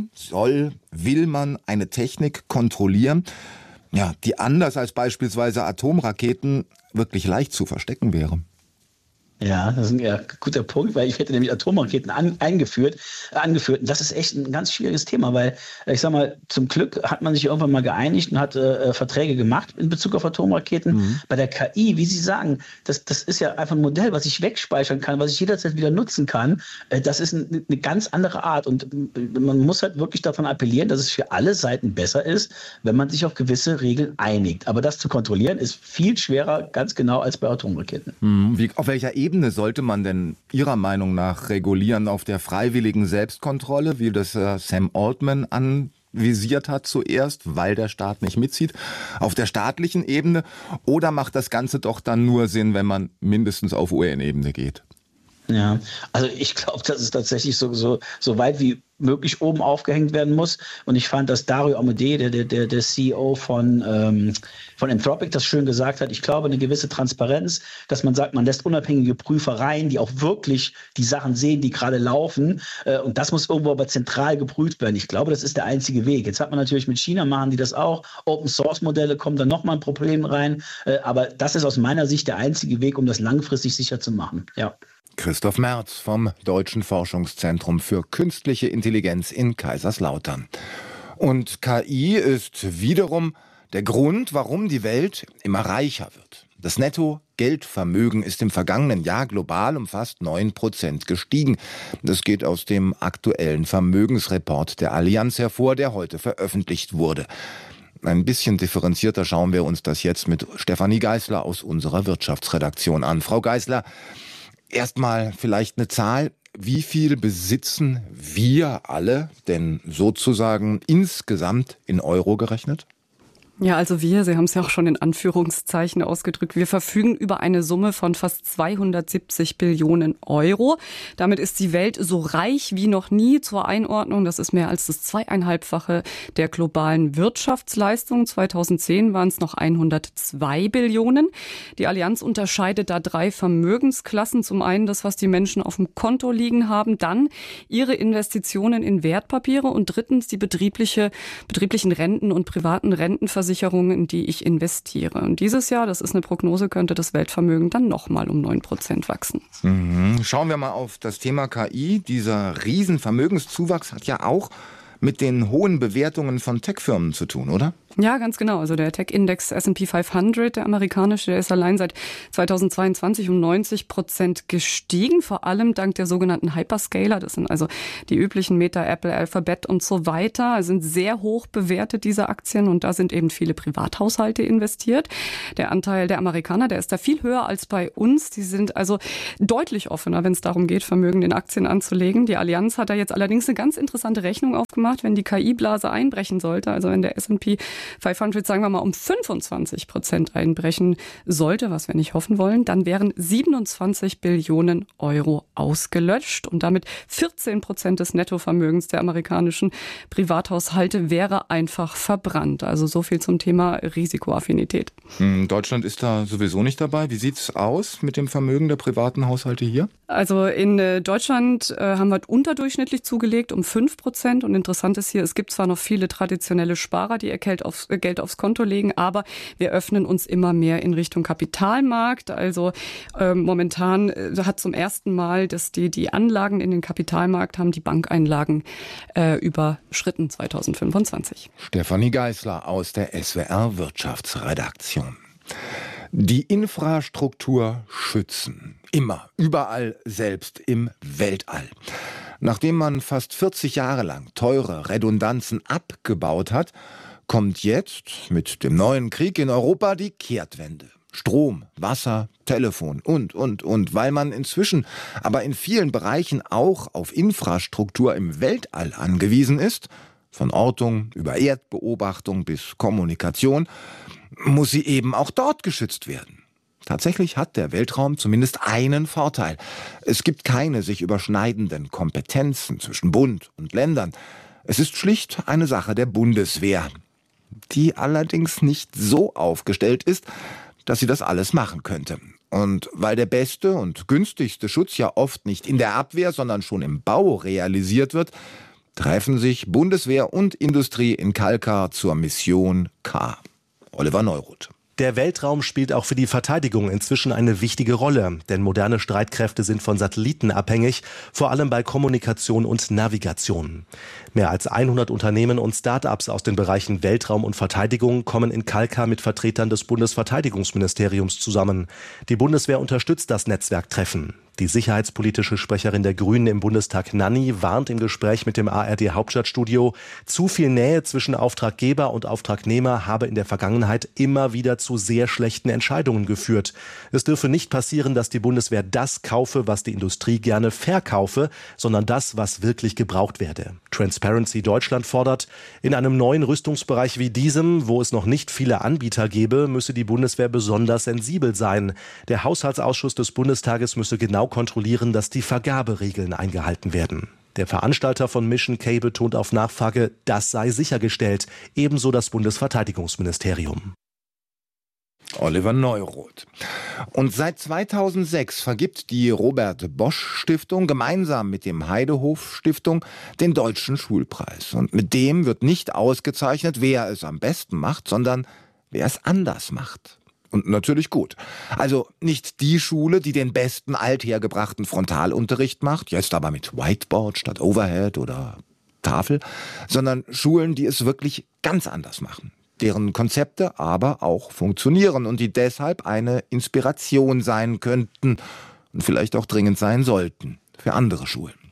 will man eine Technik kontrollieren, ja, die anders als beispielsweise Atomraketen wirklich leicht zu verstecken wäre? Ja, das ist ein guter Punkt, weil ich hätte nämlich Atomraketen angeführt. Und das ist echt ein ganz schwieriges Thema, weil ich sag mal, zum Glück hat man sich irgendwann mal geeinigt und hat Verträge gemacht in Bezug auf Atomraketen. Bei der KI, wie Sie sagen, das ist ja einfach ein Modell, was ich wegspeichern kann, was ich jederzeit wieder nutzen kann. Das ist eine ganz andere Art und man muss halt wirklich davon appellieren, dass es für alle Seiten besser ist, wenn man sich auf gewisse Regeln einigt. Aber das zu kontrollieren ist viel schwerer, ganz genau, als bei Atomraketen. Auf welcher Ebene sollte man denn Ihrer Meinung nach regulieren? Auf der freiwilligen Selbstkontrolle, wie das Sam Altman anvisiert hat zuerst, weil der Staat nicht mitzieht? Auf der staatlichen Ebene? Oder macht das Ganze doch dann nur Sinn, wenn man mindestens auf UN-Ebene geht? Ja, also ich glaube, dass es tatsächlich so weit wie möglich oben aufgehängt werden muss. Und ich fand, dass Dario Amodei, der CEO von Anthropic, das schön gesagt hat. Ich glaube, eine gewisse Transparenz, dass man sagt, man lässt unabhängige Prüfer rein, die auch wirklich die Sachen sehen, die gerade laufen. Und das muss irgendwo aber zentral geprüft werden. Ich glaube, das ist der einzige Weg. Jetzt hat man natürlich mit China, machen die das auch. Open-Source-Modelle kommen dann nochmal ein Problem rein. Aber das ist aus meiner Sicht der einzige Weg, um das langfristig sicher zu machen. Ja. Christoph Merz vom Deutschen Forschungszentrum für Künstliche Intelligenz in Kaiserslautern. Und KI ist wiederum der Grund, warum die Welt immer reicher wird. Das Netto-Geldvermögen ist im vergangenen Jahr global um fast 9% gestiegen. Das geht aus dem aktuellen Vermögensreport der Allianz hervor, der heute veröffentlicht wurde. Ein bisschen differenzierter schauen wir uns das jetzt mit Stefanie Geisler aus unserer Wirtschaftsredaktion an. Frau Geisler, erstmal vielleicht eine Zahl. wie viel besitzen wir alle denn sozusagen insgesamt in Euro gerechnet? Ja, also Sie haben es ja auch schon in Anführungszeichen ausgedrückt, wir verfügen über eine Summe von fast 270 Billionen Euro. Damit ist die Welt so reich wie noch nie. Zur Einordnung, das ist mehr als das 2,5-fache der globalen Wirtschaftsleistung. 2010 waren es noch 102 Billionen. Die Allianz unterscheidet da 3 Vermögensklassen. Zum einen das, was die Menschen auf dem Konto liegen haben, dann ihre Investitionen in Wertpapiere und drittens die betrieblichen Renten und privaten Rentenversicherungen, in die ich investiere. Und dieses Jahr, das ist eine Prognose, könnte das Weltvermögen dann nochmal um 9% wachsen. Schauen wir mal auf das Thema KI. Dieser Riesenvermögenszuwachs hat ja auch mit den hohen Bewertungen von Tech-Firmen zu tun, oder? Ja, ganz genau. Also der Tech-Index S&P 500, der amerikanische, der ist allein seit 2022 um 90% gestiegen, vor allem dank der sogenannten Hyperscaler. Das sind also die üblichen Meta, Apple, Alphabet und so weiter. Es sind sehr hoch bewertet, diese Aktien, und da sind eben viele Privathaushalte investiert. Der Anteil der Amerikaner, der ist da viel höher als bei uns. Die sind also deutlich offener, wenn es darum geht, Vermögen in Aktien anzulegen. Die Allianz hat da jetzt allerdings eine ganz interessante Rechnung aufgemacht, wenn die KI-Blase einbrechen sollte, also wenn der S&P 500, sagen wir mal, um 25% einbrechen sollte, was wir nicht hoffen wollen, dann wären 27 Billionen Euro ausgelöscht und damit 14% des Nettovermögens der amerikanischen Privathaushalte wäre einfach verbrannt. Also so viel zum Thema Risikoaffinität. Deutschland ist da sowieso nicht dabei. Wie sieht's aus mit dem Vermögen der privaten Haushalte hier? Also in Deutschland haben wir unterdurchschnittlich zugelegt um 5%. Und interessant ist hier, es gibt zwar noch viele traditionelle Sparer, die ihr Geld aufs Konto legen, aber wir öffnen uns immer mehr in Richtung Kapitalmarkt. Also momentan hat zum ersten Mal, dass die Anlagen in den Kapitalmarkt haben die Bankeinlagen überschritten 2025. Stefanie Geisler aus der SWR Wirtschaftsredaktion. Die Infrastruktur schützen. Immer, überall, selbst im Weltall. Nachdem man fast 40 Jahre lang teure Redundanzen abgebaut hat, kommt jetzt mit dem neuen Krieg in Europa die Kehrtwende. Strom, Wasser, Telefon und. Weil man inzwischen aber in vielen Bereichen auch auf Infrastruktur im Weltall angewiesen ist, von Ortung über Erdbeobachtung bis Kommunikation, muss sie eben auch dort geschützt werden. Tatsächlich hat der Weltraum zumindest einen Vorteil. Es gibt keine sich überschneidenden Kompetenzen zwischen Bund und Ländern. Es ist schlicht eine Sache der Bundeswehr, die allerdings nicht so aufgestellt ist, dass sie das alles machen könnte. Und weil der beste und günstigste Schutz ja oft nicht in der Abwehr, sondern schon im Bau realisiert wird, treffen sich Bundeswehr und Industrie in Kalkar zur Mission K. Oliver Neuroth. Der Weltraum spielt auch für die Verteidigung inzwischen eine wichtige Rolle, denn moderne Streitkräfte sind von Satelliten abhängig, vor allem bei Kommunikation und Navigation. Mehr als 100 Unternehmen und Start-ups aus den Bereichen Weltraum und Verteidigung kommen in Kalkar mit Vertretern des Bundesverteidigungsministeriums zusammen. Die Bundeswehr unterstützt das Netzwerktreffen. Die sicherheitspolitische Sprecherin der Grünen im Bundestag, Nanni, warnt im Gespräch mit dem ARD Hauptstadtstudio, zu viel Nähe zwischen Auftraggeber und Auftragnehmer habe in der Vergangenheit immer wieder zu sehr schlechten Entscheidungen geführt. Es dürfe nicht passieren, dass die Bundeswehr das kaufe, was die Industrie gerne verkaufe, sondern das, was wirklich gebraucht werde. Transparency Deutschland fordert, in einem neuen Rüstungsbereich wie diesem, wo es noch nicht viele Anbieter gäbe, müsse die Bundeswehr besonders sensibel sein. Der Haushaltsausschuss des Bundestages müsse genau kontrollieren, dass die Vergaberegeln eingehalten werden. Der Veranstalter von Mission K betont auf Nachfrage, das sei sichergestellt, ebenso das Bundesverteidigungsministerium. Oliver Neuroth. Und seit 2006 vergibt die Robert-Bosch-Stiftung gemeinsam mit dem Heidehof-Stiftung den Deutschen Schulpreis. Und mit dem wird nicht ausgezeichnet, wer es am besten macht, sondern wer es anders macht. Und natürlich gut. Also nicht die Schule, die den besten althergebrachten Frontalunterricht macht, jetzt aber mit Whiteboard statt Overhead oder Tafel, sondern Schulen, die es wirklich ganz anders machen, deren Konzepte aber auch funktionieren und die deshalb eine Inspiration sein könnten und vielleicht auch dringend sein sollten für andere Schulen.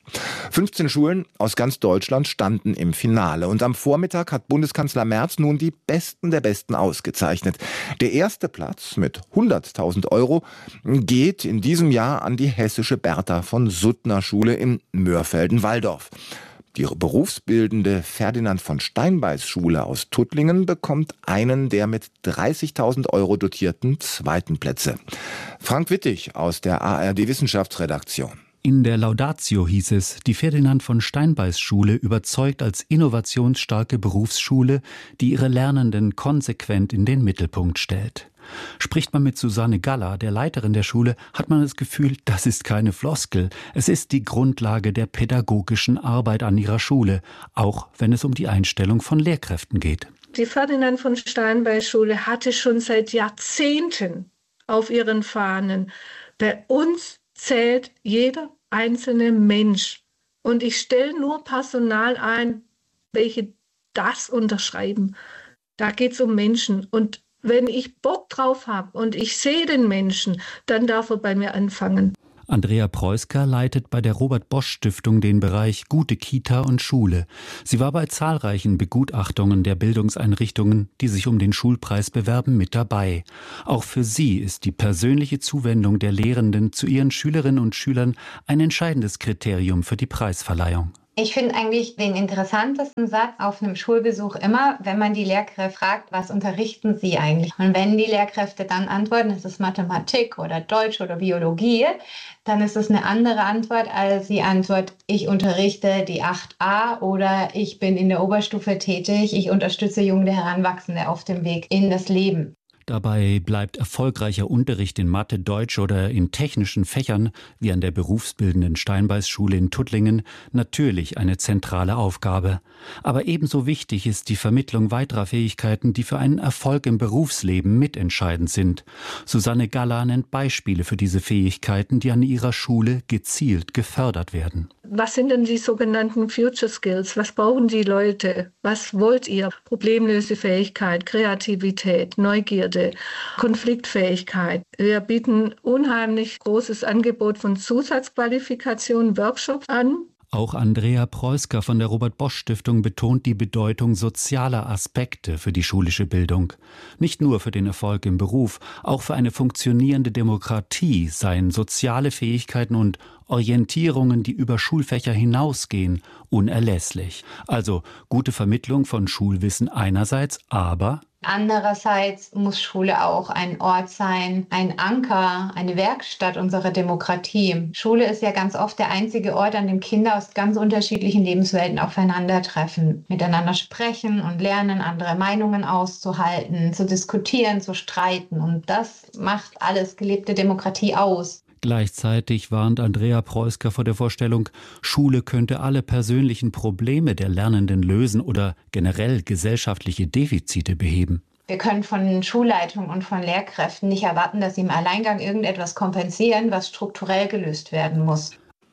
15 Schulen aus ganz Deutschland standen im Finale. Und am Vormittag hat Bundeskanzler Merz nun die Besten der Besten ausgezeichnet. Der erste Platz mit 100.000 € geht in diesem Jahr an die hessische Bertha von Suttner Schule in Mörfelden-Walldorf. Die berufsbildende Ferdinand von Steinbeis Schule aus Tuttlingen bekommt einen der mit 30.000 € dotierten zweiten Plätze. Frank Wittig aus der ARD Wissenschaftsredaktion. In der Laudatio hieß es, die Ferdinand von Steinbeis Schule überzeugt als innovationsstarke Berufsschule, die ihre Lernenden konsequent in den Mittelpunkt stellt. Spricht man mit Susanne Galler, der Leiterin der Schule, hat man das Gefühl, das ist keine Floskel. Es ist die Grundlage der pädagogischen Arbeit an ihrer Schule, auch wenn es um die Einstellung von Lehrkräften geht. Die Ferdinand von Steinbeis Schule hatte schon seit Jahrzehnten auf ihren Fahnen: bei uns zählt jeder einzelne Mensch. Und ich stelle nur Personal ein, welche das unterschreiben. Da geht es um Menschen. Und wenn ich Bock drauf habe und ich sehe den Menschen, dann darf er bei mir anfangen. Andrea Preusker leitet bei der Robert-Bosch-Stiftung den Bereich Gute Kita und Schule. Sie war bei zahlreichen Begutachtungen der Bildungseinrichtungen, die sich um den Schulpreis bewerben, mit dabei. Auch für sie ist die persönliche Zuwendung der Lehrenden zu ihren Schülerinnen und Schülern ein entscheidendes Kriterium für die Preisverleihung. Ich finde eigentlich den interessantesten Satz auf einem Schulbesuch immer, wenn man die Lehrkräfte fragt, was unterrichten sie eigentlich? Und wenn die Lehrkräfte dann antworten, es ist Mathematik oder Deutsch oder Biologie, dann ist es eine andere Antwort als die Antwort, ich unterrichte die 8a oder ich bin in der Oberstufe tätig, ich unterstütze junge Heranwachsende auf dem Weg in das Leben. Dabei bleibt erfolgreicher Unterricht in Mathe, Deutsch oder in technischen Fächern, wie an der berufsbildenden Steinbeis-Schule in Tuttlingen, natürlich eine zentrale Aufgabe. Aber ebenso wichtig ist die Vermittlung weiterer Fähigkeiten, die für einen Erfolg im Berufsleben mitentscheidend sind. Susanne Galler nennt Beispiele für diese Fähigkeiten, die an ihrer Schule gezielt gefördert werden. Was sind denn die sogenannten Future Skills? Was brauchen die Leute? Was wollt ihr? Problemlösefähigkeit, Kreativität, Neugierde, Konfliktfähigkeit. Wir bieten unheimlich großes Angebot von Zusatzqualifikationen, Workshops an. Auch Andrea Preusker von der Robert-Bosch-Stiftung betont die Bedeutung sozialer Aspekte für die schulische Bildung. Nicht nur für den Erfolg im Beruf, auch für eine funktionierende Demokratie seien soziale Fähigkeiten und Orientierungen, die über Schulfächer hinausgehen, unerlässlich. Also gute Vermittlung von Schulwissen einerseits, aber andererseits muss Schule auch ein Ort sein, ein Anker, eine Werkstatt unserer Demokratie. Schule ist ja ganz oft der einzige Ort, an dem Kinder aus ganz unterschiedlichen Lebenswelten aufeinandertreffen, miteinander sprechen und lernen, andere Meinungen auszuhalten, zu diskutieren, zu streiten. Und das macht alles gelebte Demokratie aus. Gleichzeitig warnt Andrea Preusker vor der Vorstellung, Schule könnte alle persönlichen Probleme der Lernenden lösen oder generell gesellschaftliche Defizite beheben. Wir können von Schulleitungen und von Lehrkräften nicht erwarten, dass sie im Alleingang irgendetwas kompensieren, was strukturell gelöst werden muss.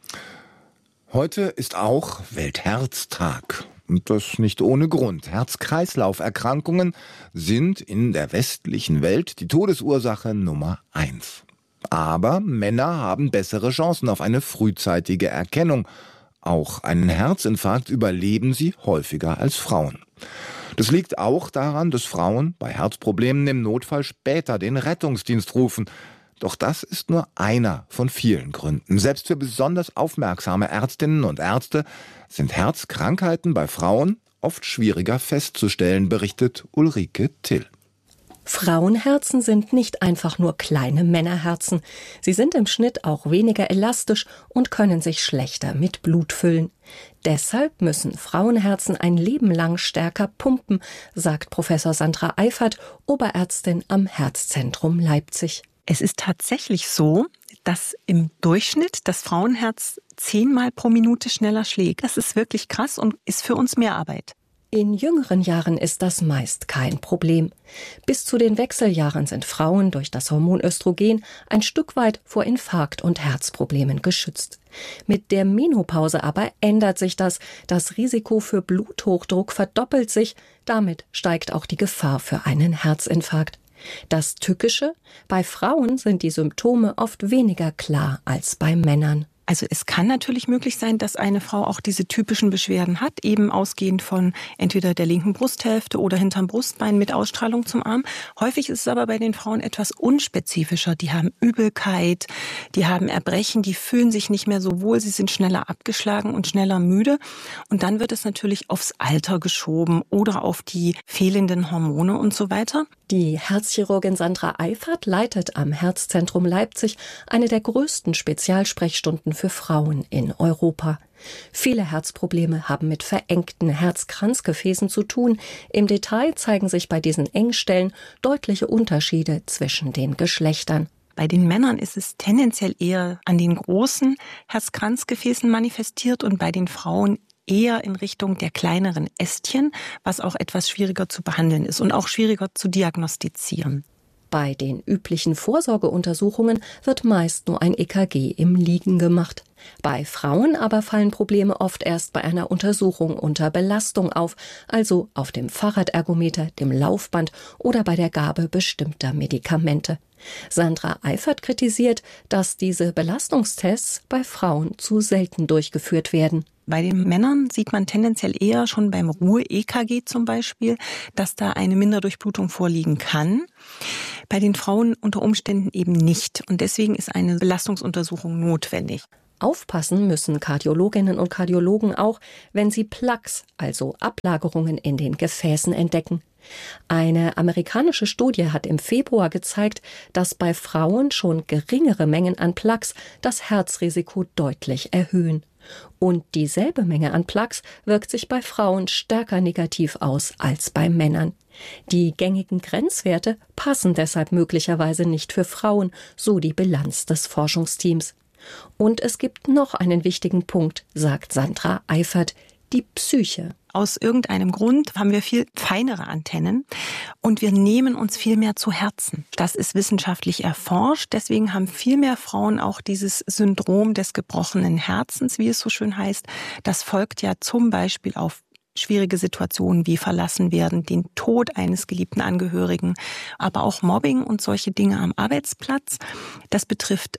Heute ist auch Weltherztag. Und das nicht ohne Grund. Herz-Kreislauf-Erkrankungen sind in der westlichen Welt die Todesursache Nummer 1. Aber Männer haben bessere Chancen auf eine frühzeitige Erkennung. Auch einen Herzinfarkt überleben sie häufiger als Frauen. Das liegt auch daran, dass Frauen bei Herzproblemen im Notfall später den Rettungsdienst rufen. Doch das ist nur einer von vielen Gründen. Selbst für besonders aufmerksame Ärztinnen und Ärzte sind Herzkrankheiten bei Frauen oft schwieriger festzustellen, berichtet Ulrike Till. Frauenherzen sind nicht einfach nur kleine Männerherzen. Sie sind im Schnitt auch weniger elastisch und können sich schlechter mit Blut füllen. Deshalb müssen Frauenherzen ein Leben lang stärker pumpen, sagt Professor Sandra Eifert, Oberärztin am Herzzentrum Leipzig. Es ist tatsächlich so, dass im Durchschnitt das Frauenherz 10-mal pro Minute schneller schlägt. Das ist wirklich krass und ist für uns mehr Arbeit. In jüngeren Jahren ist das meist kein Problem. Bis zu den Wechseljahren sind Frauen durch das Hormon Östrogen ein Stück weit vor Infarkt- und Herzproblemen geschützt. Mit der Menopause aber ändert sich das. Das Risiko für Bluthochdruck verdoppelt sich. Damit steigt auch die Gefahr für einen Herzinfarkt. Das Tückische: Bei Frauen sind die Symptome oft weniger klar als bei Männern. Also es kann natürlich möglich sein, dass eine Frau auch diese typischen Beschwerden hat, eben ausgehend von entweder der linken Brusthälfte oder hinterm Brustbein mit Ausstrahlung zum Arm. Häufig ist es aber bei den Frauen etwas unspezifischer. Die haben Übelkeit, die haben Erbrechen, die fühlen sich nicht mehr so wohl, sie sind schneller abgeschlagen und schneller müde. Und dann wird es natürlich aufs Alter geschoben oder auf die fehlenden Hormone und so weiter. Die Herzchirurgin Sandra Eifert leitet am Herzzentrum Leipzig eine der größten Spezialsprechstunden für Frauen in Europa. Viele Herzprobleme haben mit verengten Herzkranzgefäßen zu tun. Im Detail zeigen sich bei diesen Engstellen deutliche Unterschiede zwischen den Geschlechtern. Bei den Männern ist es tendenziell eher an den großen Herzkranzgefäßen manifestiert und bei den Frauen eher in Richtung der kleineren Ästchen, was auch etwas schwieriger zu behandeln ist und auch schwieriger zu diagnostizieren. Bei den üblichen Vorsorgeuntersuchungen wird meist nur ein EKG im Liegen gemacht. Bei Frauen aber fallen Probleme oft erst bei einer Untersuchung unter Belastung auf, also auf dem Fahrradergometer, dem Laufband oder bei der Gabe bestimmter Medikamente. Sandra Eifert kritisiert, dass diese Belastungstests bei Frauen zu selten durchgeführt werden. Bei den Männern sieht man tendenziell eher schon beim Ruhe-EKG zum Beispiel, dass da eine Minderdurchblutung vorliegen kann. Bei den Frauen unter Umständen eben nicht. Und deswegen ist eine Belastungsuntersuchung notwendig. Aufpassen müssen Kardiologinnen und Kardiologen auch, wenn sie Plaques, also Ablagerungen in den Gefäßen, entdecken. Eine amerikanische Studie hat im Februar gezeigt, dass bei Frauen schon geringere Mengen an Plaques das Herzrisiko deutlich erhöhen. Und dieselbe Menge an Plaques wirkt sich bei Frauen stärker negativ aus als bei Männern. Die gängigen Grenzwerte passen deshalb möglicherweise nicht für Frauen, so die Bilanz des Forschungsteams. Und es gibt noch einen wichtigen Punkt, sagt Sandra Eifert, die Psyche. Aus irgendeinem Grund haben wir viel feinere Antennen und wir nehmen uns viel mehr zu Herzen. Das ist wissenschaftlich erforscht. Deswegen haben viel mehr Frauen auch dieses Syndrom des gebrochenen Herzens, wie es so schön heißt. Das folgt ja zum Beispiel auf schwierige Situationen wie verlassen werden, den Tod eines geliebten Angehörigen, aber auch Mobbing und solche Dinge am Arbeitsplatz. Das betrifft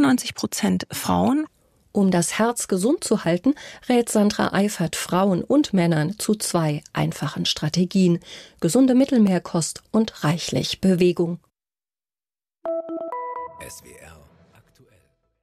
95% Frauen. Um das Herz gesund zu halten, rät Sandra Eifert Frauen und Männern zu 2 einfachen Strategien: gesunde Mittelmeerkost und reichlich Bewegung. SWR aktuell.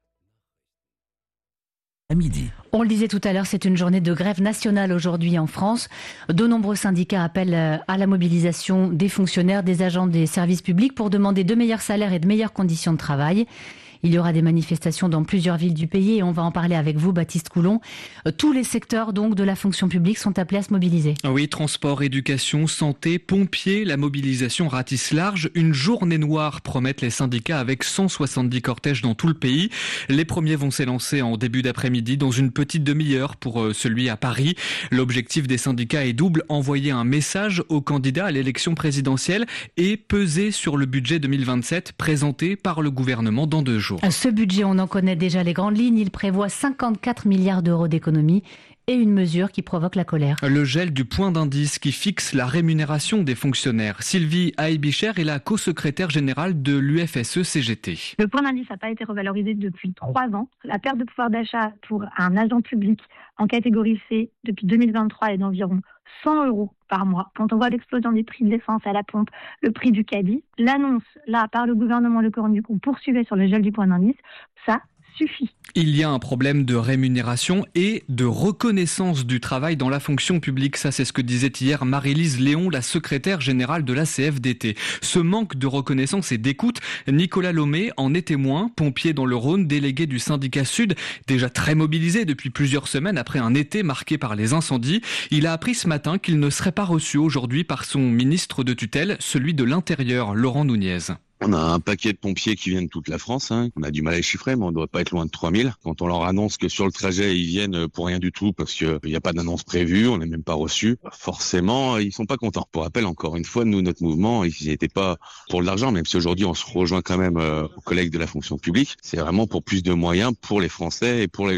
Midi. On le disait tout à l'heure, c'est une journée de grève nationale aujourd'hui en France. De nombreux syndicats appellent à la mobilisation des fonctionnaires, des agents des services publics pour demander de meilleurs salaires et de meilleures conditions de travail. Il y aura des manifestations dans plusieurs villes du pays et on va en parler avec vous, Baptiste Coulon. Tous les secteurs donc de la fonction publique sont appelés à se mobiliser. Oui, transport, éducation, santé, pompiers, la mobilisation ratisse large. Une journée noire promettent les syndicats avec 170 cortèges dans tout le pays. Les premiers vont s'élancer en début d'après-midi dans une petite demi-heure pour celui à Paris. L'objectif des syndicats est double, envoyer un message aux candidats à l'élection présidentielle et peser sur le budget 2027 présenté par le gouvernement dans 2 jours. Ce budget, on en connaît déjà les grandes lignes. Il prévoit 54 milliards d'euros d'économies et une mesure qui provoque la colère. Le gel du point d'indice qui fixe la rémunération des fonctionnaires. Sylvie Aïbicher est la co-secrétaire générale de l'UFSE-CGT. Le point d'indice n'a pas été revalorisé depuis 3 ans. La perte de pouvoir d'achat pour un agent public en catégorie C depuis 2023 est d'environ 100 € par mois. Quand on voit l'explosion des prix de l'essence à la pompe, le prix du caddie, l'annonce là par le gouvernement Le Cornu qu'on poursuivait sur le gel du point d'indice, ça suffit. Il y a un problème de rémunération et de reconnaissance du travail dans la fonction publique. Ça, c'est ce que disait hier Marie-Lise Léon, la secrétaire générale de la CFDT. Ce manque de reconnaissance et d'écoute, Nicolas Lomé en est témoin, pompier dans le Rhône, délégué du syndicat Sud, déjà très mobilisé depuis plusieurs semaines après un été marqué par les incendies. Il a appris ce matin qu'il ne serait pas reçu aujourd'hui par son ministre de tutelle, celui de l'Intérieur, Laurent Nunez. On a un paquet de pompiers qui viennent de toute la France. On a du mal à les chiffrer, mais on ne doit pas être loin de 3000. Quand on leur annonce que sur le trajet, ils viennent pour rien du tout parce qu'il n'y a pas d'annonce prévue, on n'est même pas reçu, forcément, ils sont pas contents. Pour rappel, encore une fois, nous, notre mouvement, ils n'étaient pas pour de l'argent, même si aujourd'hui, on se rejoint quand même aux collègues de la fonction publique. C'est vraiment pour plus de moyens pour les Français et pour les gens.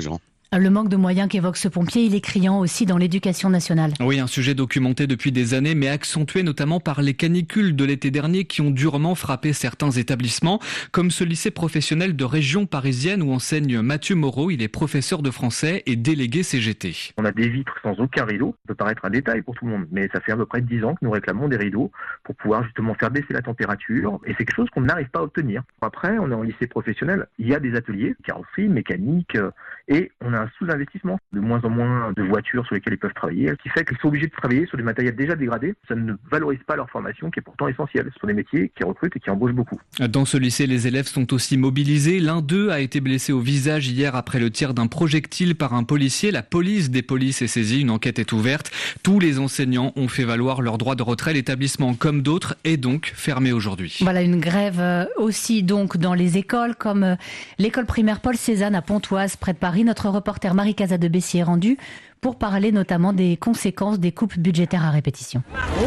Le manque de moyens qu'évoque ce pompier, il est criant aussi dans l'éducation nationale. Oui, un sujet documenté depuis des années, mais accentué notamment par les canicules de l'été dernier qui ont durement frappé certains établissements, comme ce lycée professionnel de région parisienne où enseigne Mathieu Moreau. Il est professeur de français et délégué CGT. On a des vitres sans aucun rideau. Ça peut paraître un détail pour tout le monde, mais ça fait à peu près 10 ans que nous réclamons des rideaux pour pouvoir justement faire baisser la température. Et c'est quelque chose qu'on n'arrive pas à obtenir. Après, on est en lycée professionnel. Il y a des ateliers, carrosserie, mécanique, et on a un sous-investissement, de moins en moins de voitures sur lesquelles ils peuvent travailler, ce qui fait qu'ils sont obligés de travailler sur des matériels déjà dégradés. Ça ne valorise pas leur formation qui est pourtant essentielle. Ce sont des métiers qui recrutent et qui embauchent beaucoup. Dans ce lycée, les élèves sont aussi mobilisés. L'un d'eux a été blessé au visage hier après le tir d'un projectile par un policier. La police des polices est saisie. Une enquête est ouverte. Tous les enseignants ont fait valoir leur droit de retrait. L'établissement, comme d'autres, est donc fermé aujourd'hui. Voilà, une grève aussi donc dans les écoles, comme l'école primaire Paul Cézanne à Pontoise, près de Paris. Notre reporter Marie Casadebé s'y est rendue pour parler notamment des conséquences des coupes budgétaires à répétition.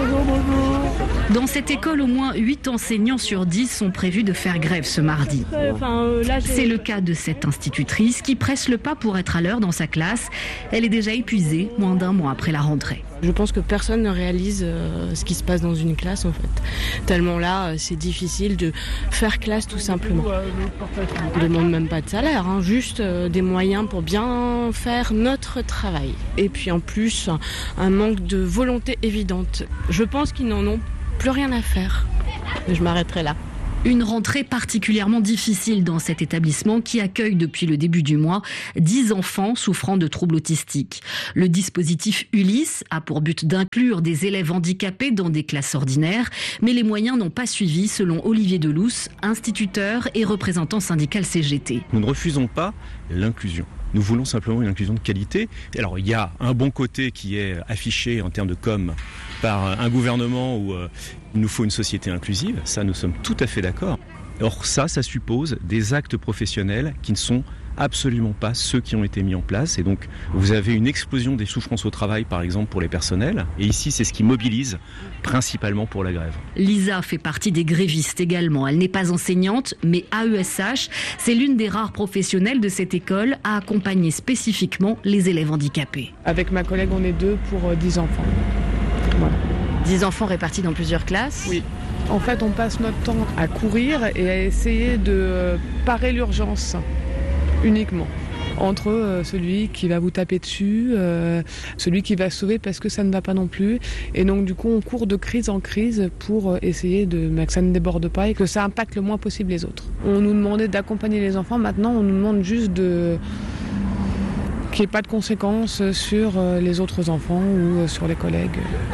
Dans cette école, au moins 8 enseignants sur 10 sont prévus de faire grève ce mardi. C'est le cas de cette institutrice qui presse le pas pour être à l'heure dans sa classe. Elle est déjà épuisée, moins d'un mois après la rentrée. Je pense que personne ne réalise ce qui se passe dans une classe en fait. Tellement là, c'est difficile de faire classe tout simplement. On ne demande même pas de salaire, juste des moyens pour bien faire notre travail. Et puis en plus, un manque de volonté évidente. Je pense qu'ils n'en ont plus rien à faire. Je m'arrêterai là. Une rentrée particulièrement difficile dans cet établissement qui accueille depuis le début du mois 10 enfants souffrant de troubles autistiques. Le dispositif Ulysse a pour but d'inclure des élèves handicapés dans des classes ordinaires, mais les moyens n'ont pas suivi selon Olivier Delousse, instituteur et représentant syndical CGT. Nous ne refusons pas l'inclusion. Nous voulons simplement une inclusion de qualité. Alors il y a un bon côté qui est affiché en termes de com par un gouvernement où il nous faut une société inclusive. Ça, nous sommes tout à fait d'accord. Or ça suppose des actes professionnels qui ne sont absolument pas ceux qui ont été mis en place. Et donc, vous avez une explosion des souffrances au travail, par exemple, pour les personnels. Et ici, c'est ce qui mobilise principalement pour la grève. Lisa fait partie des grévistes également. Elle n'est pas enseignante, mais AESH, c'est l'une des rares professionnelles de cette école à accompagner spécifiquement les élèves handicapés. Avec ma collègue, on est 2 pour 10 enfants. Voilà. 10 enfants répartis dans plusieurs classes ? Oui. En fait, on passe notre temps à courir et à essayer de parer l'urgence. Uniquement. Entre celui qui va vous taper dessus, celui qui va sauver parce que ça ne va pas non plus. Et donc du coup on court de crise en crise pour essayer que ça ne déborde pas et que ça impacte le moins possible les autres. On nous demandait d'accompagner les enfants, maintenant on nous demande juste qu'il n'y ait pas de conséquences sur les autres enfants ou sur les collègues.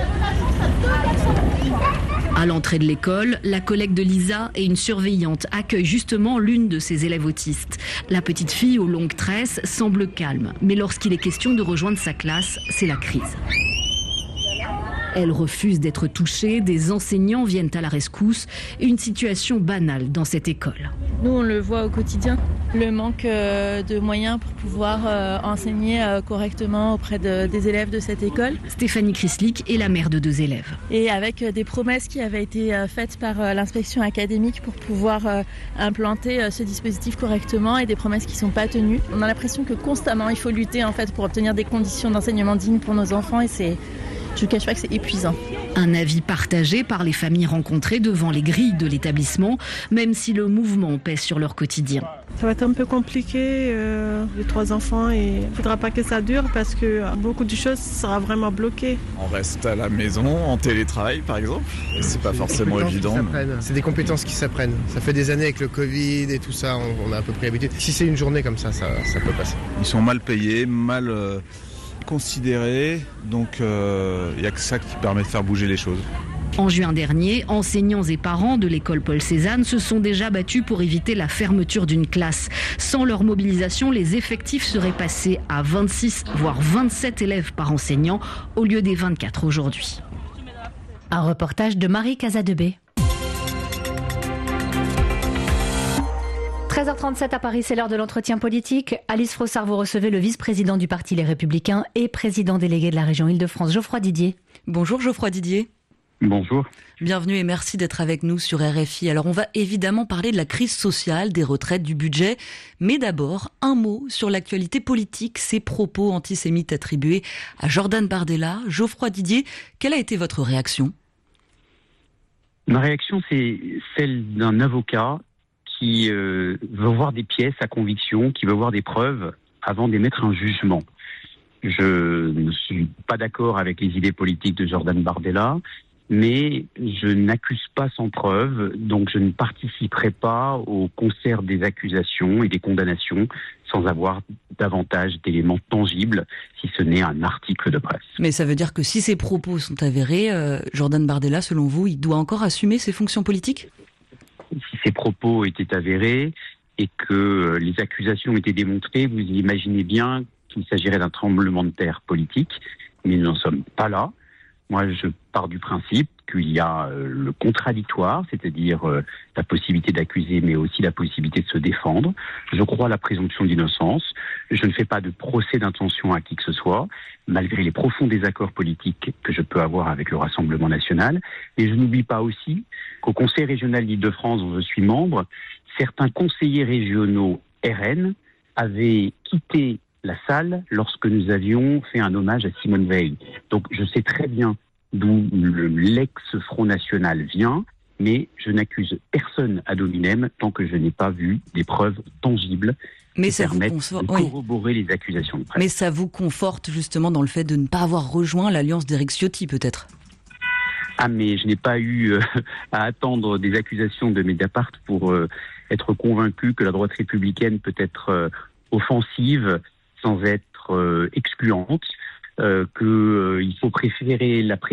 À l'entrée de l'école, la collègue de Lisa et une surveillante accueillent justement l'une de ses élèves autistes. La petite fille aux longues tresses semble calme, mais lorsqu'il est question de rejoindre sa classe, c'est la crise. Elle refuse d'être touchée, des enseignants viennent à la rescousse, une situation banale dans cette école. Nous, on le voit au quotidien, le manque de moyens pour pouvoir enseigner correctement auprès des élèves de cette école. Stéphanie Chryslik est la mère de 2 élèves. Et avec des promesses qui avaient été faites par l'inspection académique pour pouvoir implanter ce dispositif correctement et des promesses qui ne sont pas tenues. On a l'impression que constamment, il faut lutter en fait, pour obtenir des conditions d'enseignement dignes pour nos enfants et je ne cache pas que c'est épuisant. Un avis partagé par les familles rencontrées devant les grilles de l'établissement, même si le mouvement pèse sur leur quotidien. Ça va être un peu compliqué, les 3 enfants, et il ne faudra pas que ça dure parce que beaucoup de choses sera vraiment bloqué. On reste à la maison, en télétravail par exemple, et c'est pas forcément évident. C'est des compétences qui s'apprennent. Ça fait des années avec le Covid et tout ça, on a à peu près l'habitude. Si c'est une journée comme ça peut passer. Ils sont mal payés, mal considérés, donc il n'y a que ça qui permet de faire bouger les choses. En juin dernier, enseignants et parents de l'école Paul Cézanne se sont déjà battus pour éviter la fermeture d'une classe. Sans leur mobilisation, les effectifs seraient passés à 26 voire 27 élèves par enseignant au lieu des 24 aujourd'hui. Un reportage de Marie Casadebé. 13h37 à Paris, c'est l'heure de l'entretien politique. Alice Frossard, vous recevez le vice-président du parti Les Républicains et président délégué de la région Île-de-France, Geoffroy Didier. Bonjour Geoffroy Didier. Bonjour. Bienvenue et merci d'être avec nous sur RFI. Alors on va évidemment parler de la crise sociale, des retraites, du budget. Mais d'abord, un mot sur l'actualité politique, ces propos antisémites attribués à Jordan Bardella. Geoffroy Didier, quelle a été votre réaction ? Ma réaction, c'est celle d'un avocat qui veut voir des pièces à conviction, qui veut voir des preuves avant d'émettre un jugement. Je ne suis pas d'accord avec les idées politiques de Jordan Bardella, mais je n'accuse pas sans preuve, donc je ne participerai pas au concert des accusations et des condamnations sans avoir davantage d'éléments tangibles, si ce n'est un article de presse. Mais ça veut dire que si ces propos sont avérés, Jordan Bardella, selon vous, il doit encore assumer ses fonctions politiques ? Si ces propos étaient avérés et que les accusations étaient démontrées, vous imaginez bien qu'il s'agirait d'un tremblement de terre politique, mais nous n'en sommes pas là. Moi, je pars du principe qu'il y a le contradictoire, c'est-à-dire la possibilité d'accuser, mais aussi la possibilité de se défendre. Je crois à la présomption d'innocence. Je ne fais pas de procès d'intention à qui que ce soit, malgré les profonds désaccords politiques que je peux avoir avec le Rassemblement national. Et je n'oublie pas aussi qu'au Conseil régional d'Île-de-France, dont je suis membre, certains conseillers régionaux RN avaient quitté la salle lorsque nous avions fait un hommage à Simone Veil. Donc je sais très bien d'où l'ex-Front National vient, mais je n'accuse personne ad hominem tant que je n'ai pas vu des preuves tangibles qui permettent de corroborer les accusations de presse. Mais ça vous conforte justement dans le fait de ne pas avoir rejoint l'alliance d'Éric Ciotti peut-être ? Ah mais je n'ai pas eu à attendre des accusations de Mediapart pour être convaincu que la droite républicaine peut être offensive sans être excluante, qu'il faut préférer la